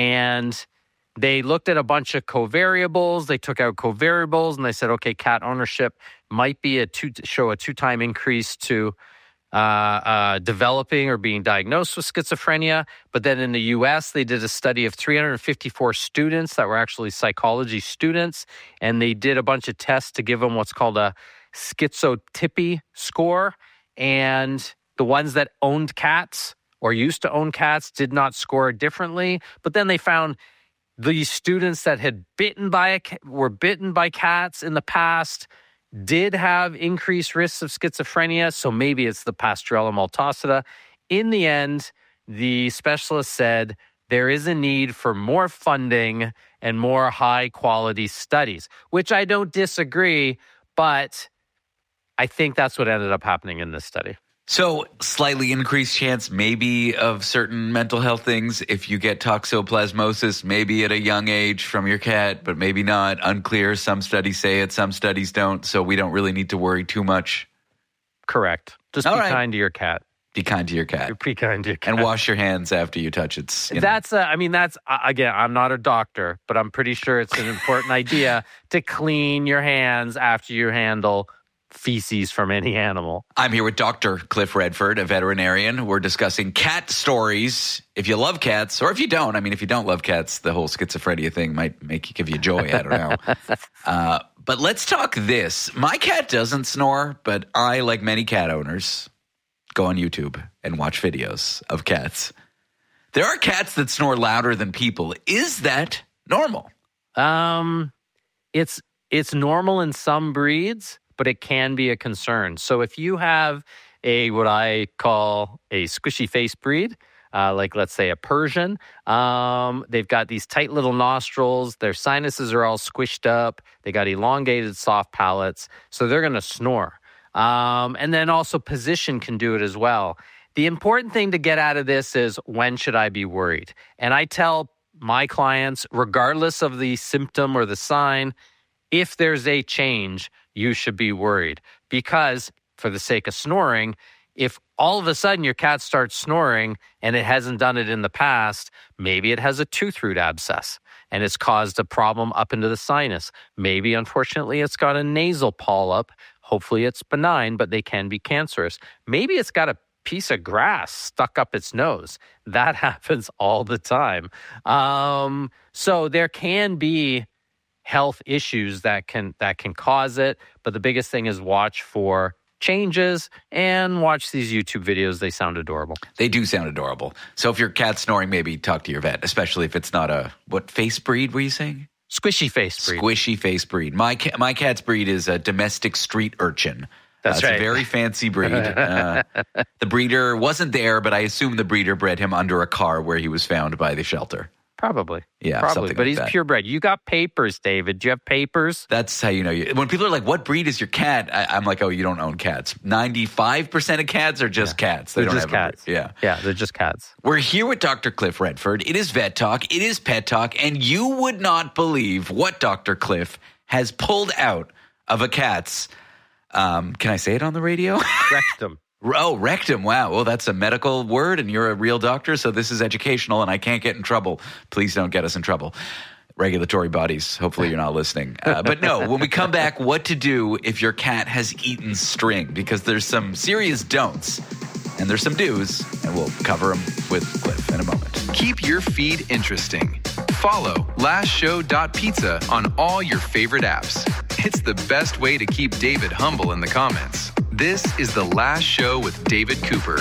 Speaker 8: And they looked at a bunch of covariables. They took out covariables and they said, okay, cat ownership might be a two, show a two-time increase to uh, uh, developing or being diagnosed with schizophrenia. But then in the U S, they did a study of three hundred fifty-four students that were actually psychology students, and they did a bunch of tests to give them what's called a schizotypy score. And the ones that owned cats or used to own cats did not score differently. But then they found these students that had bitten by a, were bitten by cats in the past did have increased risks of schizophrenia, so maybe it's the Pasteurella multocida. In the end, the specialist said there is a need for more funding and more high-quality studies, which I don't disagree, but I think that's what ended up happening in this study.
Speaker 7: So slightly increased chance maybe of certain mental health things if you get toxoplasmosis, maybe at a young age from your cat, but maybe not. Unclear. Some studies say it, some studies don't. So we don't really need to worry too much.
Speaker 8: Correct. Just
Speaker 7: All
Speaker 8: be
Speaker 7: right.
Speaker 8: kind to your cat.
Speaker 7: Be kind to your cat.
Speaker 8: Be kind to your cat.
Speaker 7: And wash your hands after you touch its. You know.
Speaker 8: That's, uh, I mean, that's, uh, again, I'm not a doctor, but I'm pretty sure it's an important idea to clean your hands after you handle feces from any animal.
Speaker 7: I'm here with Doctor Cliff Redford, a veterinarian. We're discussing cat stories. If you love cats, or if you don't, I mean, if you don't love cats, the whole schizophrenia thing might make you give you joy. I don't know. uh, but let's talk this. My cat doesn't snore, but I, like many cat owners, go on YouTube and watch videos of cats. There are cats that snore louder than people. Is that normal?
Speaker 8: Um, it's it's normal in some breeds, but it can be a concern. So if you have a what I call a squishy face breed, uh, like let's say a Persian, um, they've got these tight little nostrils, their sinuses are all squished up, they got elongated soft palates, so they're going to snore. Um, and then also position can do it as well. The important thing to get out of this is, when should I be worried? And I tell my clients, regardless of the symptom or the sign, if there's a change, you should be worried. Because for the sake of snoring, if all of a sudden your cat starts snoring and it hasn't done it in the past, maybe it has a tooth root abscess and it's caused a problem up into the sinus. Maybe, unfortunately, it's got a nasal polyp. Hopefully it's benign, but they can be cancerous. Maybe it's got a piece of grass stuck up its nose. That happens all the time. Um, so there can be health issues that can that can cause it, but the biggest thing is watch for changes and watch these YouTube videos. They sound adorable.
Speaker 7: They do sound adorable. So if your cat's snoring, maybe talk to your vet, especially if it's not a, what face breed were you saying?
Speaker 8: Squishy face breed.
Speaker 7: Squishy face breed. My ca- my cat's breed is a domestic street urchin.
Speaker 8: That's
Speaker 7: uh,
Speaker 8: right.
Speaker 7: It's a very fancy breed. Uh, the breeder wasn't there, but I assume the breeder bred him under a car where he was found by the shelter.
Speaker 8: Probably.
Speaker 7: Yeah,
Speaker 8: Probably.
Speaker 7: something
Speaker 8: But
Speaker 7: like
Speaker 8: he's
Speaker 7: that.
Speaker 8: purebred. You got papers, David. Do you have papers?
Speaker 7: That's how you know. You, when people are like, what breed is your cat? I, I'm like, oh, you don't own cats. ninety-five percent of cats are just
Speaker 8: Yeah.
Speaker 7: cats. They
Speaker 8: They're
Speaker 7: don't
Speaker 8: just
Speaker 7: have a
Speaker 8: cats.
Speaker 7: breed. Yeah.
Speaker 8: Yeah, they're just cats.
Speaker 7: We're here with Doctor Cliff Redford. It is Vet Talk. It is Pet Talk. And you would not believe what Doctor Cliff has pulled out of a cat's, um, can I say it on the radio?
Speaker 8: Rectum.
Speaker 7: Oh, rectum. Wow. Well, that's a medical word, and you're a real doctor, so this is educational, and I can't get in trouble. Please don't get us in trouble.
Speaker 9: regulatory bodies. Hopefully you're not listening. Uh, but no, when we come back, what to do if your cat has eaten string, because there's some serious don'ts and there's some do's, and we'll cover them with Cliff in a moment.
Speaker 5: Keep your feed interesting. Follow last show dot pizza on all your favorite apps. It's the best way to keep David humble in the comments. This is The Last Show with David Cooper.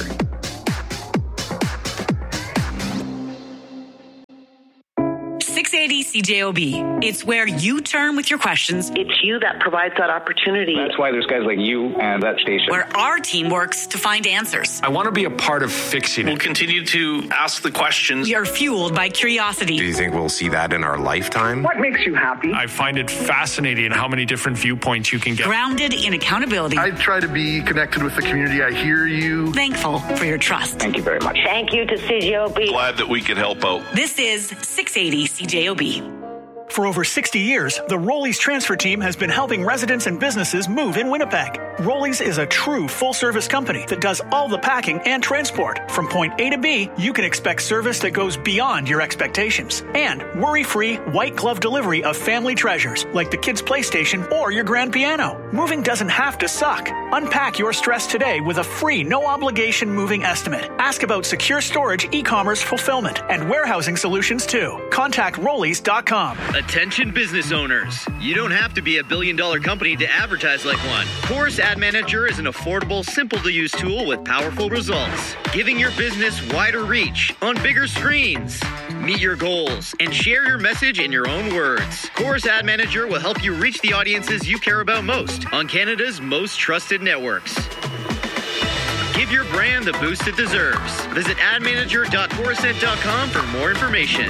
Speaker 12: six eighty C J O B. It's where you turn with your questions.
Speaker 13: It's you that provides that opportunity.
Speaker 14: That's why there's guys like you and that station.
Speaker 12: Where our team works to find answers.
Speaker 15: I want to be a part of fixing it.
Speaker 26: We'll continue to ask the questions.
Speaker 12: We are fueled by curiosity.
Speaker 27: Do you think we'll see that in our lifetime?
Speaker 13: What makes you happy?
Speaker 15: I find it fascinating how many different viewpoints you can get.
Speaker 12: Grounded in accountability.
Speaker 28: I try to be connected with the community. I hear you.
Speaker 12: Thankful for your trust.
Speaker 14: Thank you very much.
Speaker 13: Thank you to C J O B.
Speaker 26: Glad that we could help out.
Speaker 12: This is six eighty C J O B.
Speaker 29: For over sixty years, the Rollies transfer team has been helping residents and businesses move in Winnipeg. Rollies is a true full-service company that does all the packing and transport. From point A to B, you can expect service that goes beyond your expectations. And worry-free, white-glove delivery of family treasures, like the kids' PlayStation or your grand piano. Moving doesn't have to suck. Unpack your stress today with a free, no-obligation moving estimate. Ask about secure storage, e-commerce fulfillment, and warehousing solutions, too. Contact Rollies dot com.
Speaker 20: Attention business owners. You don't have to be a billion dollar company to advertise like one. Chorus Ad Manager is an affordable, simple to use tool with powerful results, giving your business wider reach on bigger screens. Meet your goals and share your message in your own words. Chorus Ad Manager will help you reach the audiences you care about most on Canada's most trusted networks. Give your brand the boost it deserves. Visit ad manager dot chorused dot com for more information.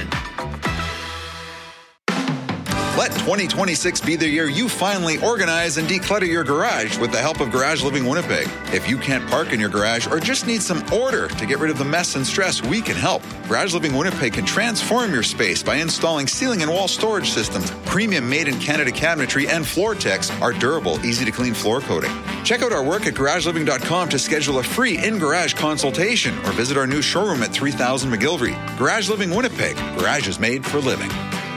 Speaker 30: Let twenty twenty-six be the year you finally organize and declutter your garage with the help of Garage Living Winnipeg. If you can't park in your garage or just need some order to get rid of the mess and stress, we can help. Garage Living Winnipeg can transform your space by installing ceiling and wall storage systems, premium made-in-Canada cabinetry, and FloorTex, our durable, easy-to-clean floor coating. Check out our work at garage living dot com to schedule a free in-garage consultation or visit our new showroom at three thousand McGilvery. Garage Living Winnipeg. Garage is made for living.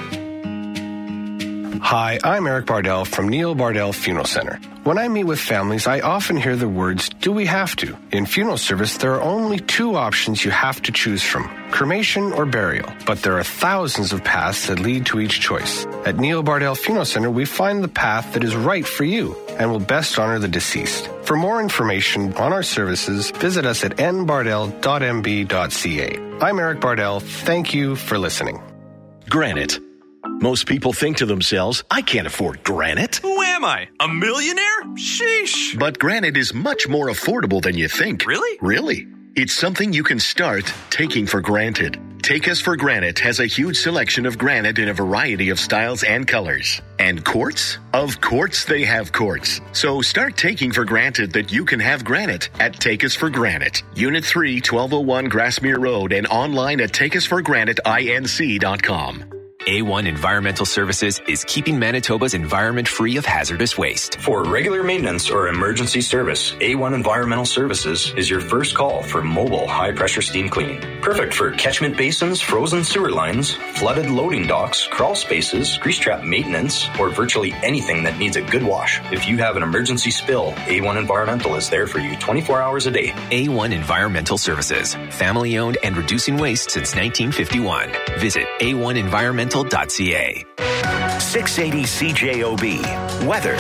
Speaker 31: Hi, I'm Eric Bardell from Neil Bardell Funeral Center. When I meet with families, I often hear the words, do we have to? In funeral service, there are only two options you have to choose from, cremation or burial. But there are thousands of paths that lead to each choice. At Neil Bardell Funeral Center, we find the path that is right for you and will best honor the deceased. For more information on our services, visit us at n bardell dot m b dot c a. I'm Eric Bardell. Thank you for listening.
Speaker 32: Granite. Most people think to themselves, I can't afford granite.
Speaker 26: Who am I? A millionaire? Sheesh.
Speaker 22: But granite is much more affordable than you think.
Speaker 26: Really?
Speaker 22: Really. It's something you can start taking for granted. Take Us for Granite has a huge selection of granite in a variety of styles and colors. And quartz? Of course they have quartz. So start taking for granted that you can have granite at Take Us for Granite. Unit three, twelve oh one Grassmere Road, and online at take us for granite inc dot com.
Speaker 3: A one Environmental Services is keeping Manitoba's environment free of hazardous waste.
Speaker 33: For regular maintenance or emergency service, A one Environmental Services is your first call for mobile high-pressure steam cleaning. Perfect for catchment basins, frozen sewer lines, flooded loading docks, crawl spaces, grease trap maintenance, or virtually anything that needs a good wash. If you have an emergency spill, A one Environmental is there for you twenty-four hours a day.
Speaker 3: A one Environmental Services, family-owned and reducing waste since nineteen fifty-one. Visit a one environmental dot c a.
Speaker 6: six eighty C J O B. Weather.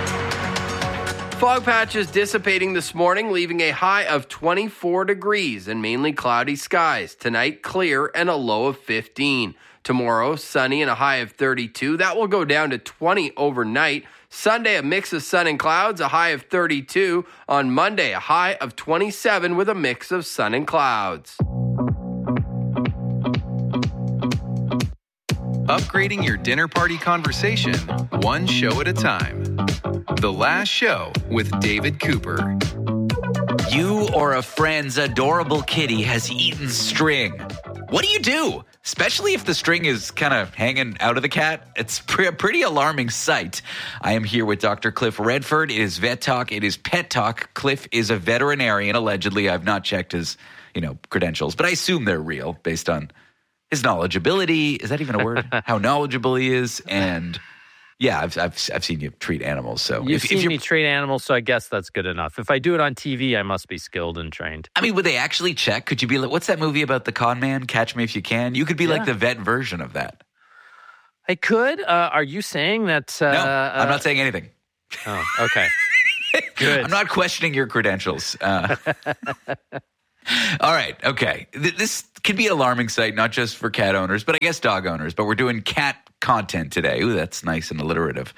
Speaker 34: Fog patches dissipating this morning, leaving a high of twenty-four degrees and mainly cloudy skies. Tonight, clear and a low of fifteen. Tomorrow, sunny and a high of thirty-two. That will go down to twenty overnight. Sunday, a mix of sun and clouds, a high of thirty-two. On Monday, a high of twenty-seven with a mix of sun and clouds.
Speaker 5: Upgrading your dinner party conversation, one show at a time. The Last Show with David Cooper.
Speaker 7: You or a friend's adorable kitty has eaten string. What do you do? Especially if the string is kind of hanging out of the cat. It's a pretty alarming sight. I am here with Doctor Cliff Redford. It is Vet Talk. It is Pet Talk. Cliff is a veterinarian, allegedly. I've not checked his, you know, credentials, but I assume they're real based on
Speaker 9: his knowledgeability. Is that even a word? How knowledgeable he is. And yeah, I've, I've, I've seen you treat animals. So
Speaker 1: You've
Speaker 9: if,
Speaker 1: seen
Speaker 9: if
Speaker 1: me treat animals, so I guess that's good enough. If I do it on T V, I must be skilled and trained.
Speaker 9: I mean, would they actually check? Could you be like, what's that movie about the con man? Catch Me If You Can? You could be yeah. like the vet version of that.
Speaker 1: I could. Uh, are you saying that? Uh,
Speaker 9: no, I'm not saying anything.
Speaker 1: Oh, okay. Good.
Speaker 9: I'm not questioning your credentials. Uh, all right. Okay. Th- this can be an alarming sight, not just for cat owners, but I guess dog owners. But we're doing cat content today. Ooh, that's nice and alliterative.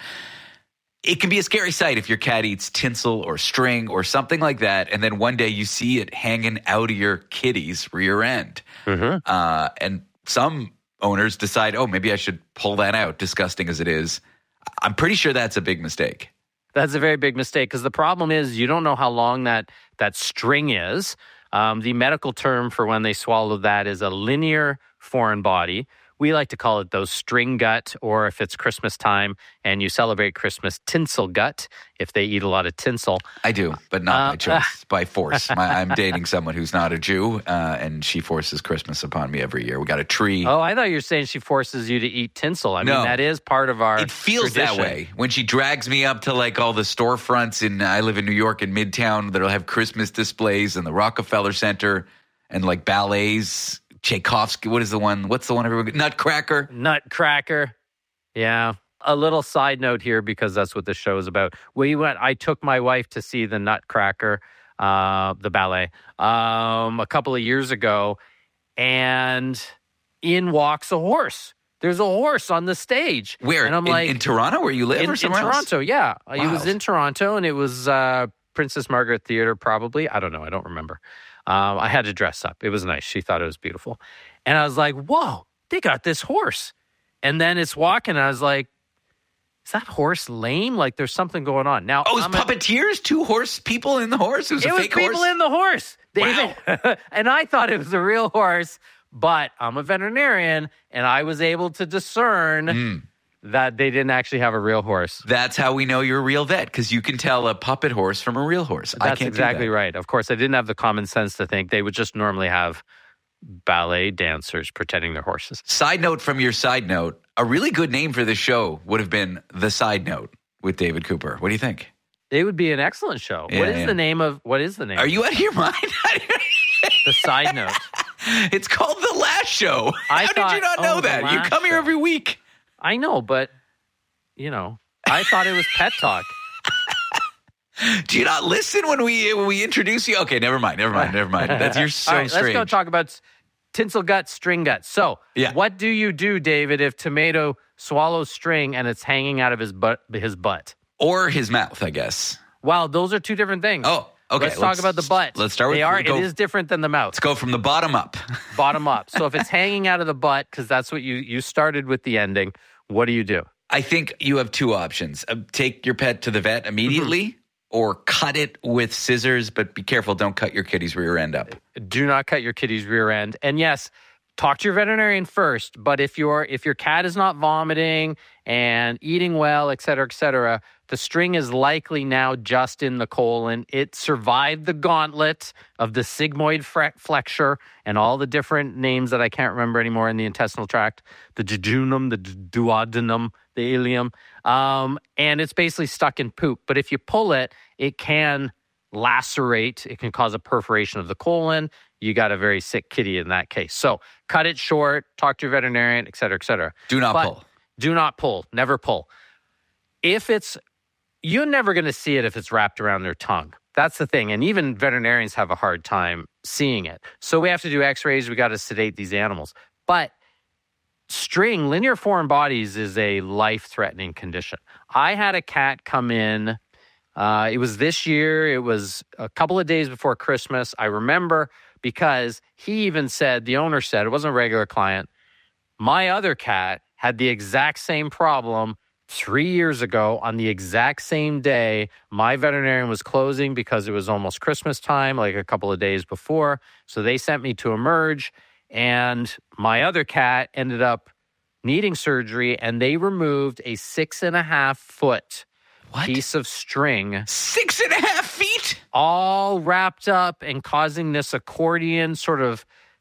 Speaker 9: It can be a scary sight if your cat eats tinsel or string or something like that, and then one day you see it hanging out of your kitty's rear end.
Speaker 1: Mm-hmm.
Speaker 9: Uh, and some owners decide, oh, maybe I should pull that out, disgusting as it is. I'm pretty sure that's a big mistake.
Speaker 1: That's a very big mistake because the problem is you don't know how long that, that string is. Um, the medical term for when they swallow that is a linear foreign body. We like to call it, though, string gut, or if it's Christmas time and you celebrate Christmas, tinsel gut, if they eat a lot of tinsel.
Speaker 9: I do, but not uh, by choice, by force. My, I'm dating someone who's not a Jew, uh, and she forces Christmas upon me every year. We got a tree.
Speaker 1: Oh, I thought you were saying she forces you to eat tinsel. I
Speaker 9: no,
Speaker 1: mean, that is part of our
Speaker 9: It feels
Speaker 1: tradition.
Speaker 9: that way. When she drags me up to, like, all the storefronts in, I live in New York in Midtown, that'll have Christmas displays and the Rockefeller Center and, like, ballets. Tchaikovsky, what is the one? What's the one everyone? Nutcracker?
Speaker 1: Nutcracker. Yeah. A little side note here because that's what this show is about. We went. I took my wife to see the Nutcracker, uh, the ballet, um, a couple of years ago, and in walks a horse. There's a horse on the stage.
Speaker 9: Where?
Speaker 1: And I'm
Speaker 9: in,
Speaker 1: like,
Speaker 9: in Toronto, where you live,
Speaker 1: in,
Speaker 9: or somewhere
Speaker 1: in Toronto?
Speaker 9: else?
Speaker 1: Yeah,
Speaker 9: Wow.
Speaker 1: It was in Toronto, and it was uh, Princess Margaret Theatre, probably. I don't know. I don't remember. Um, I had to dress up. It was nice. She thought it was beautiful. And I was like, whoa, they got this horse. And then it's walking. And I was like, is that horse lame? Like there's something going on. Now,
Speaker 9: oh, it was
Speaker 1: I'm
Speaker 9: puppeteers? A, two horse people in the horse? It was
Speaker 1: it
Speaker 9: a
Speaker 1: was
Speaker 9: fake horse?
Speaker 1: people in the horse. They
Speaker 9: wow.
Speaker 1: even, and I thought it was a real horse, but I'm a veterinarian and I was able to discern mm. that they didn't actually have a real horse.
Speaker 9: That's how we know you're a real vet, because you can tell a puppet horse from a real horse.
Speaker 1: That's
Speaker 9: I can't
Speaker 1: exactly
Speaker 9: do that.
Speaker 1: right. Of course, I didn't have the common sense to think they would just normally have ballet dancers pretending they're horses.
Speaker 9: Side note from your side note, a really good name for this show would have been The Side Note with David Cooper. What do you think?
Speaker 1: It would be an excellent show.
Speaker 9: Yeah,
Speaker 1: what is
Speaker 9: yeah.
Speaker 1: the name of, what is the name?
Speaker 9: Are you out of your mind?
Speaker 1: The Side Note.
Speaker 9: It's called The Last Show.
Speaker 1: I
Speaker 9: How
Speaker 1: thought,
Speaker 9: did you not
Speaker 1: oh,
Speaker 9: know
Speaker 1: The
Speaker 9: that? You
Speaker 1: Last
Speaker 9: come here
Speaker 1: Show.
Speaker 9: every week.
Speaker 1: I know, but, you know, I thought it was Pet Talk.
Speaker 9: Do you not listen when we when we introduce you? Okay, never mind, never mind, never mind. That's you're so
Speaker 1: All right,
Speaker 9: strange.
Speaker 1: let's go talk about tinsel gut, string gut. So,
Speaker 9: yeah.
Speaker 1: what do you do, David, if Tomato swallows string and it's hanging out of his butt, his butt?
Speaker 9: Or his mouth, I guess.
Speaker 1: Wow, those are two different things.
Speaker 9: Oh, okay.
Speaker 1: Let's, let's talk about the butt.
Speaker 9: Let's start with
Speaker 1: they are.
Speaker 9: go,
Speaker 1: it is different than the mouth.
Speaker 9: Let's go from the bottom up.
Speaker 1: Bottom up. So if it's hanging out of the butt, because that's what you you started with the ending, what do you do?
Speaker 9: I think you have two options: uh, take your pet to the vet immediately, mm-hmm. or cut it with scissors. But be careful; don't cut your kitty's rear end up.
Speaker 1: Do not cut your kitty's rear end. And yes, talk to your veterinarian first. But if your if your cat is not vomiting and eating well, et cetera, et cetera, the string is likely now just in the colon. It survived the gauntlet of the sigmoid flexure and all the different names that I can't remember anymore in the intestinal tract, the jejunum, the duodenum, the ileum, um, and it's basically stuck in poop. But if you pull it, it can lacerate. It can cause a perforation of the colon. You got a very sick kitty in that case. So cut it short, talk to your veterinarian, et cetera, et cetera.
Speaker 9: Do not
Speaker 1: but
Speaker 9: pull.
Speaker 1: Do not pull. Never pull. If it's, you're never going to see it if it's wrapped around their tongue. That's the thing. And even veterinarians have a hard time seeing it. So we have to do x-rays. We got to sedate these animals. But string, linear foreign bodies is a life-threatening condition. I had a cat come in. Uh, it was this year. It was a couple of days before Christmas. I remember because he even said, the owner said, it wasn't a regular client, my other cat had the exact same problem three years ago on the exact same day. My veterinarian was closing because it was almost Christmas time, like a couple of days before. So they sent me to Emerge, and my other cat ended up needing surgery, and they removed a six and a half foot
Speaker 9: what?
Speaker 1: piece of string.
Speaker 9: Six and a half feet?
Speaker 1: All wrapped up and causing this accordion sort of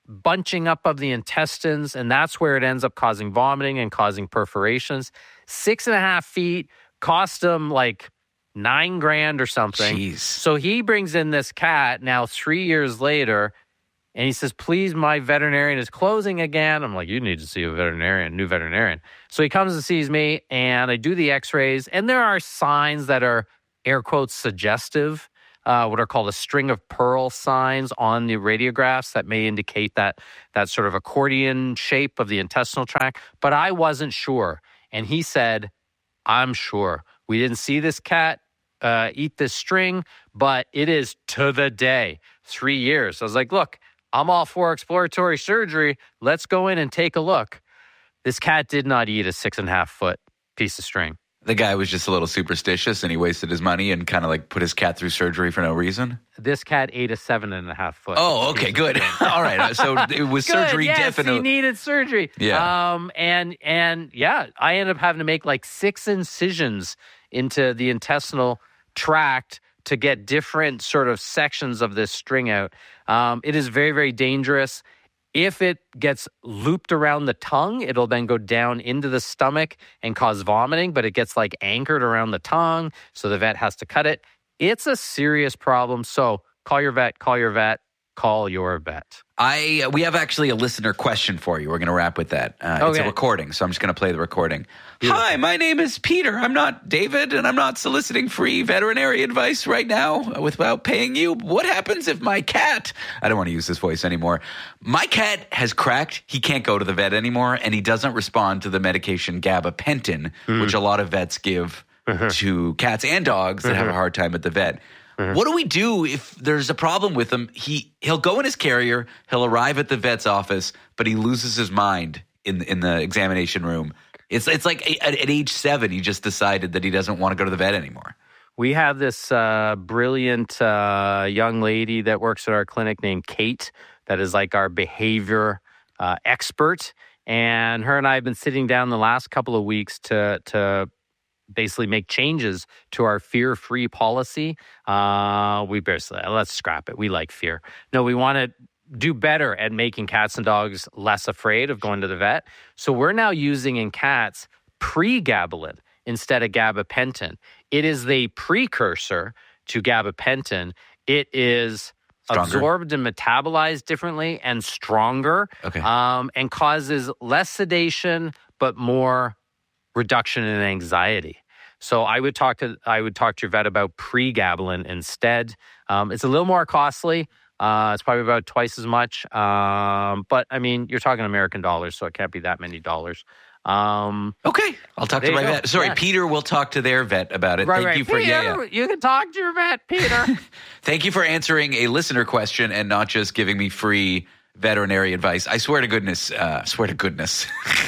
Speaker 1: bunching up of the intestines, and that's where it ends up causing vomiting and causing perforations. Six and a half feet, cost him like nine grand or something.
Speaker 9: Jeez.
Speaker 1: So he brings in this cat now three years later, and he says, please, my veterinarian is closing again. I'm like, you need to see a veterinarian, new veterinarian. So he comes and sees me, and I do the x-rays, and there are signs that are, air quotes, suggestive, uh, what are called a string of pearl signs on the radiographs that may indicate that, that sort of accordion shape of the intestinal tract. But I wasn't sure. And he said, I'm sure. We didn't see this cat uh, eat this string, but it is to the day, three years. I was like, look, I'm all for exploratory surgery. Let's go in and take a look. This cat did not eat a six and a half foot piece of string.
Speaker 9: The guy was just a little superstitious and he wasted his money and kind of like put his cat through surgery for no reason.
Speaker 1: This cat ate a seven and a half foot.
Speaker 9: Oh, okay, good. All right. So it was
Speaker 1: good,
Speaker 9: surgery
Speaker 1: yes,
Speaker 9: definitely.
Speaker 1: He needed surgery.
Speaker 9: Yeah.
Speaker 1: Um, and, and yeah, I ended up having to make like six incisions into the intestinal tract to get different sort of sections of this string out. Um, it is very, very dangerous. If it gets looped around the tongue, it'll then go down into the stomach and cause vomiting, but it gets like anchored around the tongue, so the vet has to cut it. It's a serious problem. So call your vet, call your vet, call your vet.
Speaker 9: I we have actually a listener question for you. We're going to wrap with that. Uh,
Speaker 1: okay.
Speaker 9: It's a recording, so I'm just going to play the recording.
Speaker 1: Beautiful.
Speaker 9: Hi, my name is Peter. I'm not David, and I'm not soliciting free veterinary advice right now without paying you. What happens if my cat, I don't want to use this voice anymore. My cat has cracked. He can't go to the vet anymore, and he doesn't respond to the medication gabapentin, mm. which a lot of vets give uh-huh. to cats and dogs that uh-huh. have a hard time at the vet. What do we do if there's a problem with him? He, he'll go in his carrier, he'll arrive at the vet's office, but he loses his mind in, in the examination room. It's, it's like at, at age seven, he just decided that he doesn't want to go to the vet anymore.
Speaker 1: We have this uh, brilliant uh, young lady that works at our clinic named Kate that is like our behavior uh, expert. And her and I have been sitting down the last couple of weeks to to basically make changes to our fear-free policy. Uh, we basically, let's scrap it. We like fear. No, we want to do better at making cats and dogs less afraid of going to the vet. So we're now using in cats pregabalin instead of gabapentin. It is the precursor to gabapentin. It is stronger. Absorbed and metabolized differently and stronger,
Speaker 9: okay.
Speaker 1: um, and causes less sedation but more reduction in anxiety. So I would talk to I would talk to your vet about pregabalin instead. Um, it's a little more costly. Uh, it's probably about twice as much. Um, but I mean, you're talking American dollars, so it can't be that many dollars. Um,
Speaker 9: okay, I'll talk to my vet. Sorry, yeah. Peter will talk to their vet about it.
Speaker 1: Right,
Speaker 9: Thank
Speaker 1: right.
Speaker 9: you for
Speaker 1: Peter,
Speaker 9: yeah, yeah.
Speaker 1: You can talk to your vet, Peter.
Speaker 9: Thank you for answering a listener question and not just giving me free veterinary advice. I swear to goodness, uh, swear to goodness.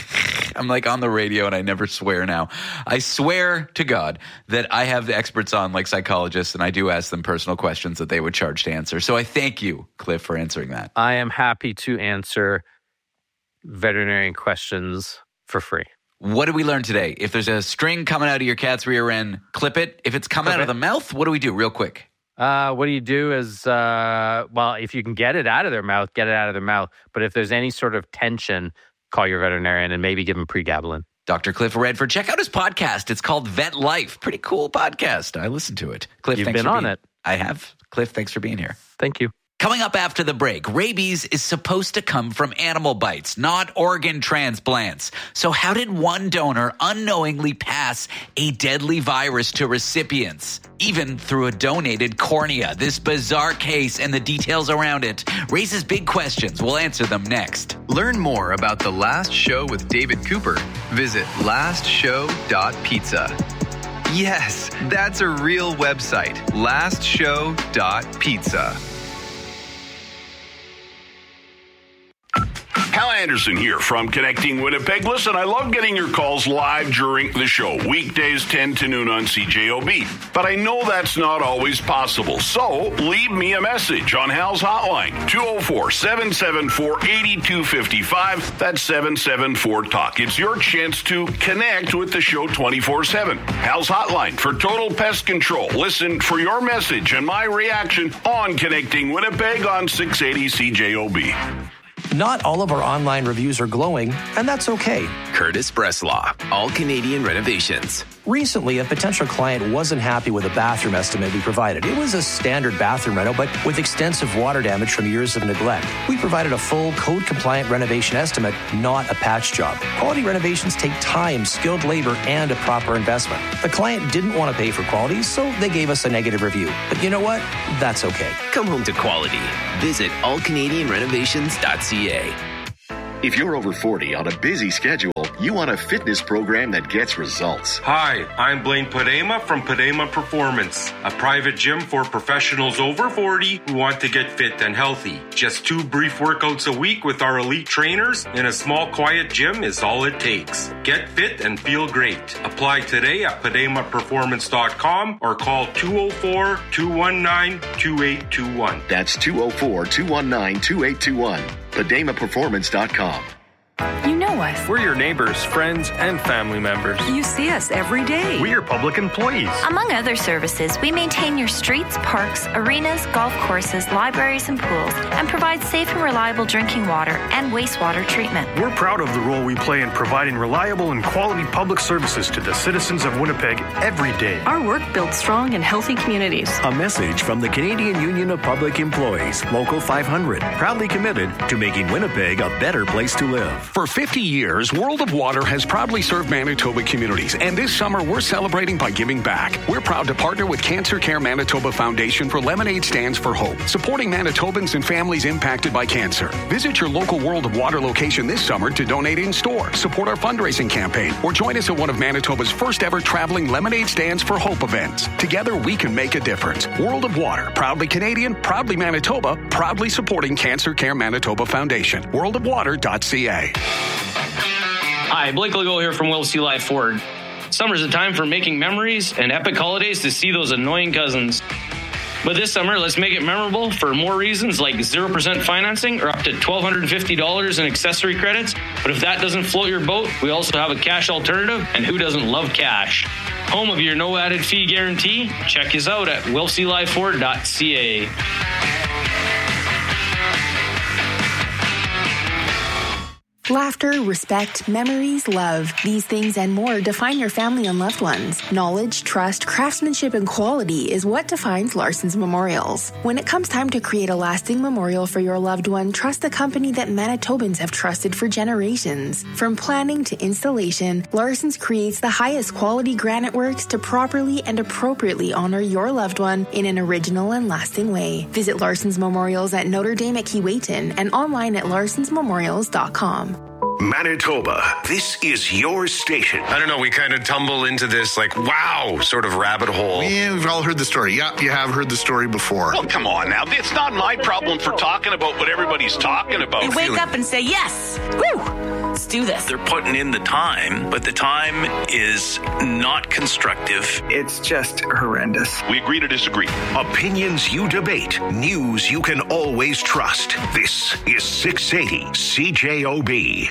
Speaker 9: I'm like on the radio and I never swear now. I swear to God that I have the experts on like psychologists and I do ask them personal questions that they would charge to answer. So I thank you, Cliff, for answering that.
Speaker 1: I am happy to answer veterinarian questions for free.
Speaker 9: What did we learn today? If there's a string coming out of your cat's rear end, clip it. If it's coming clip out it. of the mouth, what do we do real quick?
Speaker 1: Uh, what do you do is, uh, well, if you can get it out of their mouth, get it out of their mouth. But if there's any sort of tension, call your veterinarian and maybe give them pregabalin.
Speaker 9: Doctor Cliff Redford, check out his podcast. It's called Vet Life. Pretty cool podcast. I listened to it. Cliff,
Speaker 1: You've
Speaker 9: thanks
Speaker 1: been
Speaker 9: for
Speaker 1: on
Speaker 9: being,
Speaker 1: it.
Speaker 9: I have. Cliff, thanks for being here.
Speaker 1: Thank you.
Speaker 7: Coming up after the break, rabies is supposed to come from animal bites, not organ transplants. So how did one donor unknowingly pass a deadly virus to recipients, even through a donated cornea? This bizarre case and the details around it raises big questions. We'll answer them next.
Speaker 5: Learn more about The Last Show with David Cooper. Visit last show dot pizza. Yes, that's a real website, last show dot pizza.
Speaker 2: Hal Anderson here from Connecting Winnipeg. Listen, I love getting your calls live during the show, weekdays ten to noon on C J O B. But I know that's not always possible. So leave me a message on Hal's hotline, two oh four, seven seven four, eight two five five. That's seven seven four talk. It's your chance to connect with the show twenty-four seven. Hal's hotline for total pest control. Listen for your message and my reaction on Connecting Winnipeg on six eighty C J O B.
Speaker 4: Not all of our online reviews are glowing, and that's okay.
Speaker 3: Curtis Breslaw, All Canadian Renovations.
Speaker 4: Recently, a potential client wasn't happy with a bathroom estimate we provided. It was a standard bathroom reno, but with extensive water damage from years of neglect. We provided a full code-compliant renovation estimate, not a patch job. Quality renovations take time, skilled labor, and a proper investment. The client didn't want to pay for quality, so they gave us a negative review. But you know what? That's okay.
Speaker 3: Come home to quality. Visit all canadian renovations dot c a.
Speaker 22: If you're over forty on a busy schedule, you want a fitness program that gets results.
Speaker 8: Hi, I'm Blaine Padema from Padema Performance, a private gym for professionals over forty who want to get fit and healthy. Just two brief workouts a week with our elite trainers in a small, quiet gym is all it takes. Get fit and feel great. Apply today at padema performance dot com or call two oh four, two one nine, two eight two one.
Speaker 22: That's two oh four, two one nine, two eight two one. padema performance dot com.
Speaker 10: You know us.
Speaker 11: We're your neighbors, friends, and family members.
Speaker 10: You see us every day.
Speaker 11: We are public employees.
Speaker 15: Among other services, we maintain your streets, parks, arenas, golf courses, libraries, and pools, and provide safe and reliable drinking water and wastewater treatment.
Speaker 11: We're proud of the role we play in providing reliable and quality public services to the citizens of Winnipeg every day.
Speaker 10: Our work builds strong and healthy communities.
Speaker 16: A message from the Canadian Union of Public Employees, Local five hundred, proudly committed to making Winnipeg a better place to live.
Speaker 17: For fifty years, World of Water has proudly served Manitoba communities, and this summer we're celebrating by giving back. We're proud to partner with Cancer Care Manitoba Foundation for Lemonade Stands for Hope, supporting Manitobans and families impacted by cancer. Visit your local World of Water location this summer to donate in store, support our fundraising campaign, or join us at one of Manitoba's first ever traveling Lemonade Stands for Hope events. Together we can make a difference. World of Water, proudly Canadian, proudly Manitoba, proudly supporting Cancer Care Manitoba Foundation. world of water dot c a.
Speaker 18: Hi, Blake Legault here from Will C. Live Ford. Summer's a time for making memories and epic holidays to see those annoying cousins. But this summer, let's make it memorable for more reasons like zero percent financing or up to twelve fifty dollars in accessory credits. But if that doesn't float your boat, we also have a cash alternative, and who doesn't love cash? Home of your no added fee guarantee? Check us out at will c live ford dot c a.
Speaker 19: Laughter, respect, memories, love. These things and more define your family and loved ones. Knowledge, trust, craftsmanship, and quality is what defines Larson's Memorials. When it comes time to create a lasting memorial for your loved one, trust the company that Manitobans have trusted for generations. From planning to installation, Larson's creates the highest quality granite works to properly and appropriately honor your loved one in an original and lasting way. Visit Larson's Memorials at Notre Dame at Keewatin and online at larsons memorials dot com.
Speaker 6: Manitoba, this is your station.
Speaker 21: I don't know, we kind of tumble into this, like, wow, sort of rabbit hole.
Speaker 28: Yeah, we've all heard the story. Yeah, you have heard the story before.
Speaker 2: Well, come on now. It's not my problem for talking about what everybody's talking about.
Speaker 12: You wake up and say, yes, woo, let's do this.
Speaker 26: They're putting in the time, but the time is not constructive.
Speaker 23: It's just horrendous.
Speaker 2: We agree to disagree.
Speaker 6: Opinions you debate, news you can always trust. This is six eighty C J O B.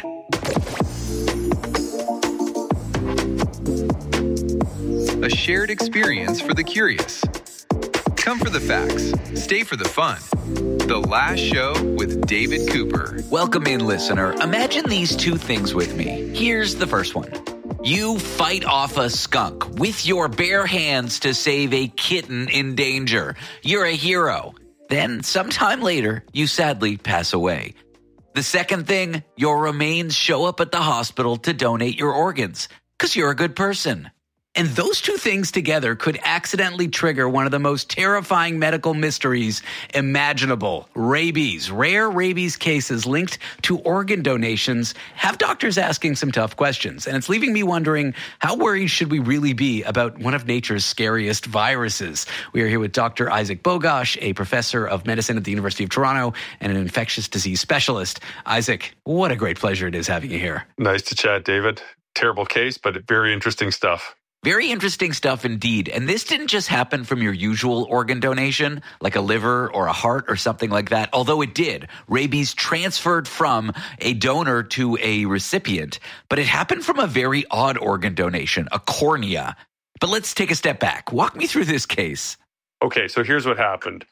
Speaker 5: A shared experience for the curious. Come for the facts, stay for the fun. The Last Show with David Cooper.
Speaker 9: Welcome in, listener. Imagine these two things with me. Here's the first one. You fight off a skunk with your bare hands to save a kitten in danger. You're a hero. Then, sometime later, you sadly pass away. The second thing, your remains show up at the hospital to donate your organs because you're a good person. And those two things together could accidentally trigger one of the most terrifying medical mysteries imaginable. Rabies. Rare rabies cases linked to organ donations have doctors asking some tough questions. And it's leaving me wondering, how worried should we really be about one of nature's scariest viruses? We are here with Doctor Isaac Bogosh, a professor of medicine at the University of Toronto and an infectious disease specialist. Isaac, what a great pleasure it is having you here.
Speaker 24: Nice to chat, David. Terrible case, but very interesting stuff.
Speaker 9: Very interesting stuff indeed. And this didn't just happen from your usual organ donation, like a liver or a heart or something like that, although it did. Rabies transferred from a donor to a recipient, but it happened from a very odd organ donation, a cornea. But let's take a step back. Walk me through this case.
Speaker 24: Okay, so here's what happened.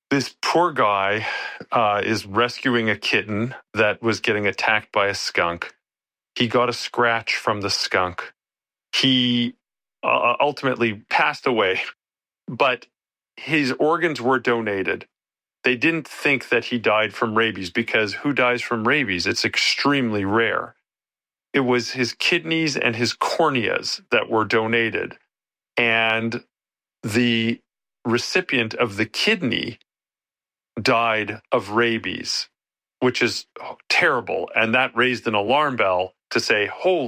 Speaker 24: This poor guy uh, is rescuing a kitten that was getting attacked by a skunk. He got a scratch from the skunk. He uh, ultimately passed away, but his organs were donated. They didn't think that he died from rabies because who dies from rabies? It's extremely rare. It was his kidneys and his corneas that were donated. And the recipient of the kidney died of rabies, which is terrible. And that raised an alarm bell to say, holy